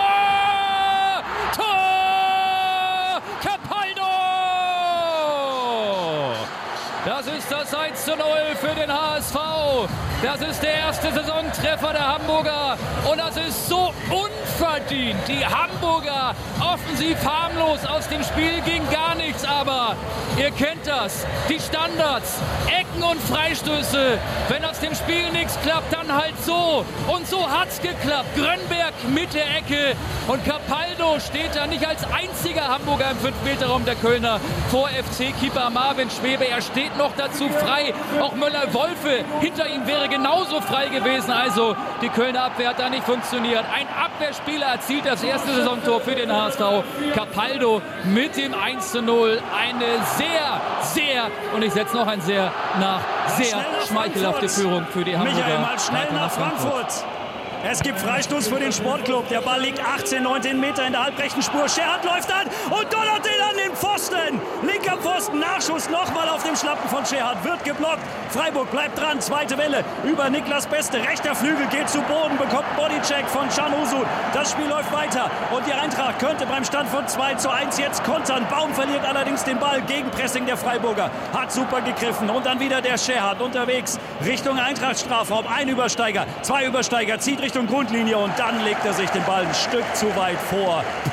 Tor! Capaldo! Das ist das das eins zu null für den H S V. Das ist der erste Saisontreffer der Hamburger und das ist so unverdient. Die Hamburger offensiv harmlos, aus dem Spiel ging gar nichts, aber ihr kennt das, die Standards, Ecken und Freistöße. Wenn aus dem Spiel nichts klappt, dann halt so. Und so hat's geklappt. Grönberg mit der Ecke und Capaldo steht da nicht als einziger Hamburger im fünf Meter Raum der Kölner vor F C-Keeper Marvin Schwebe. Er steht noch dazu frei. Auch Möller-Wolfe hinter ihm wäre genauso frei gewesen. Also die Kölner Abwehr hat da nicht funktioniert. Ein Abwehrspieler erzielt das erste Saisontor für den H S V. Capaldo mit dem eins zu null. Eine sehr, sehr, und ich setze noch ein sehr nach, sehr schmeichelhafte Führung für die Hamburger. Michael, mal schnell nach Frankfurt. Es gibt Freistoß für den Sportclub. Der Ball liegt achtzehn, neunzehn Meter in der halbrechten Spur. Scherhardt läuft an und donnert den an den Pfosten. Linker Pfosten, Nachschuss nochmal auf dem Schlappen von Scherhardt. Wird geblockt. Freiburg bleibt dran. Zweite Welle über Niklas Beste. Rechter Flügel geht zu Boden, bekommt Bodycheck von Can Usun. Das Spiel läuft weiter und die Eintracht könnte beim Stand von zwei zu eins jetzt kontern. Baum verliert allerdings den Ball. Gegenpressing der Freiburger. Hat super gegriffen und dann wieder der Scherhardt unterwegs Richtung Eintracht-Strafraum. Ein Übersteiger, zwei Übersteiger, zieht Richtung Grundlinie und dann legt er sich den Ball ein Stück zu weit vor.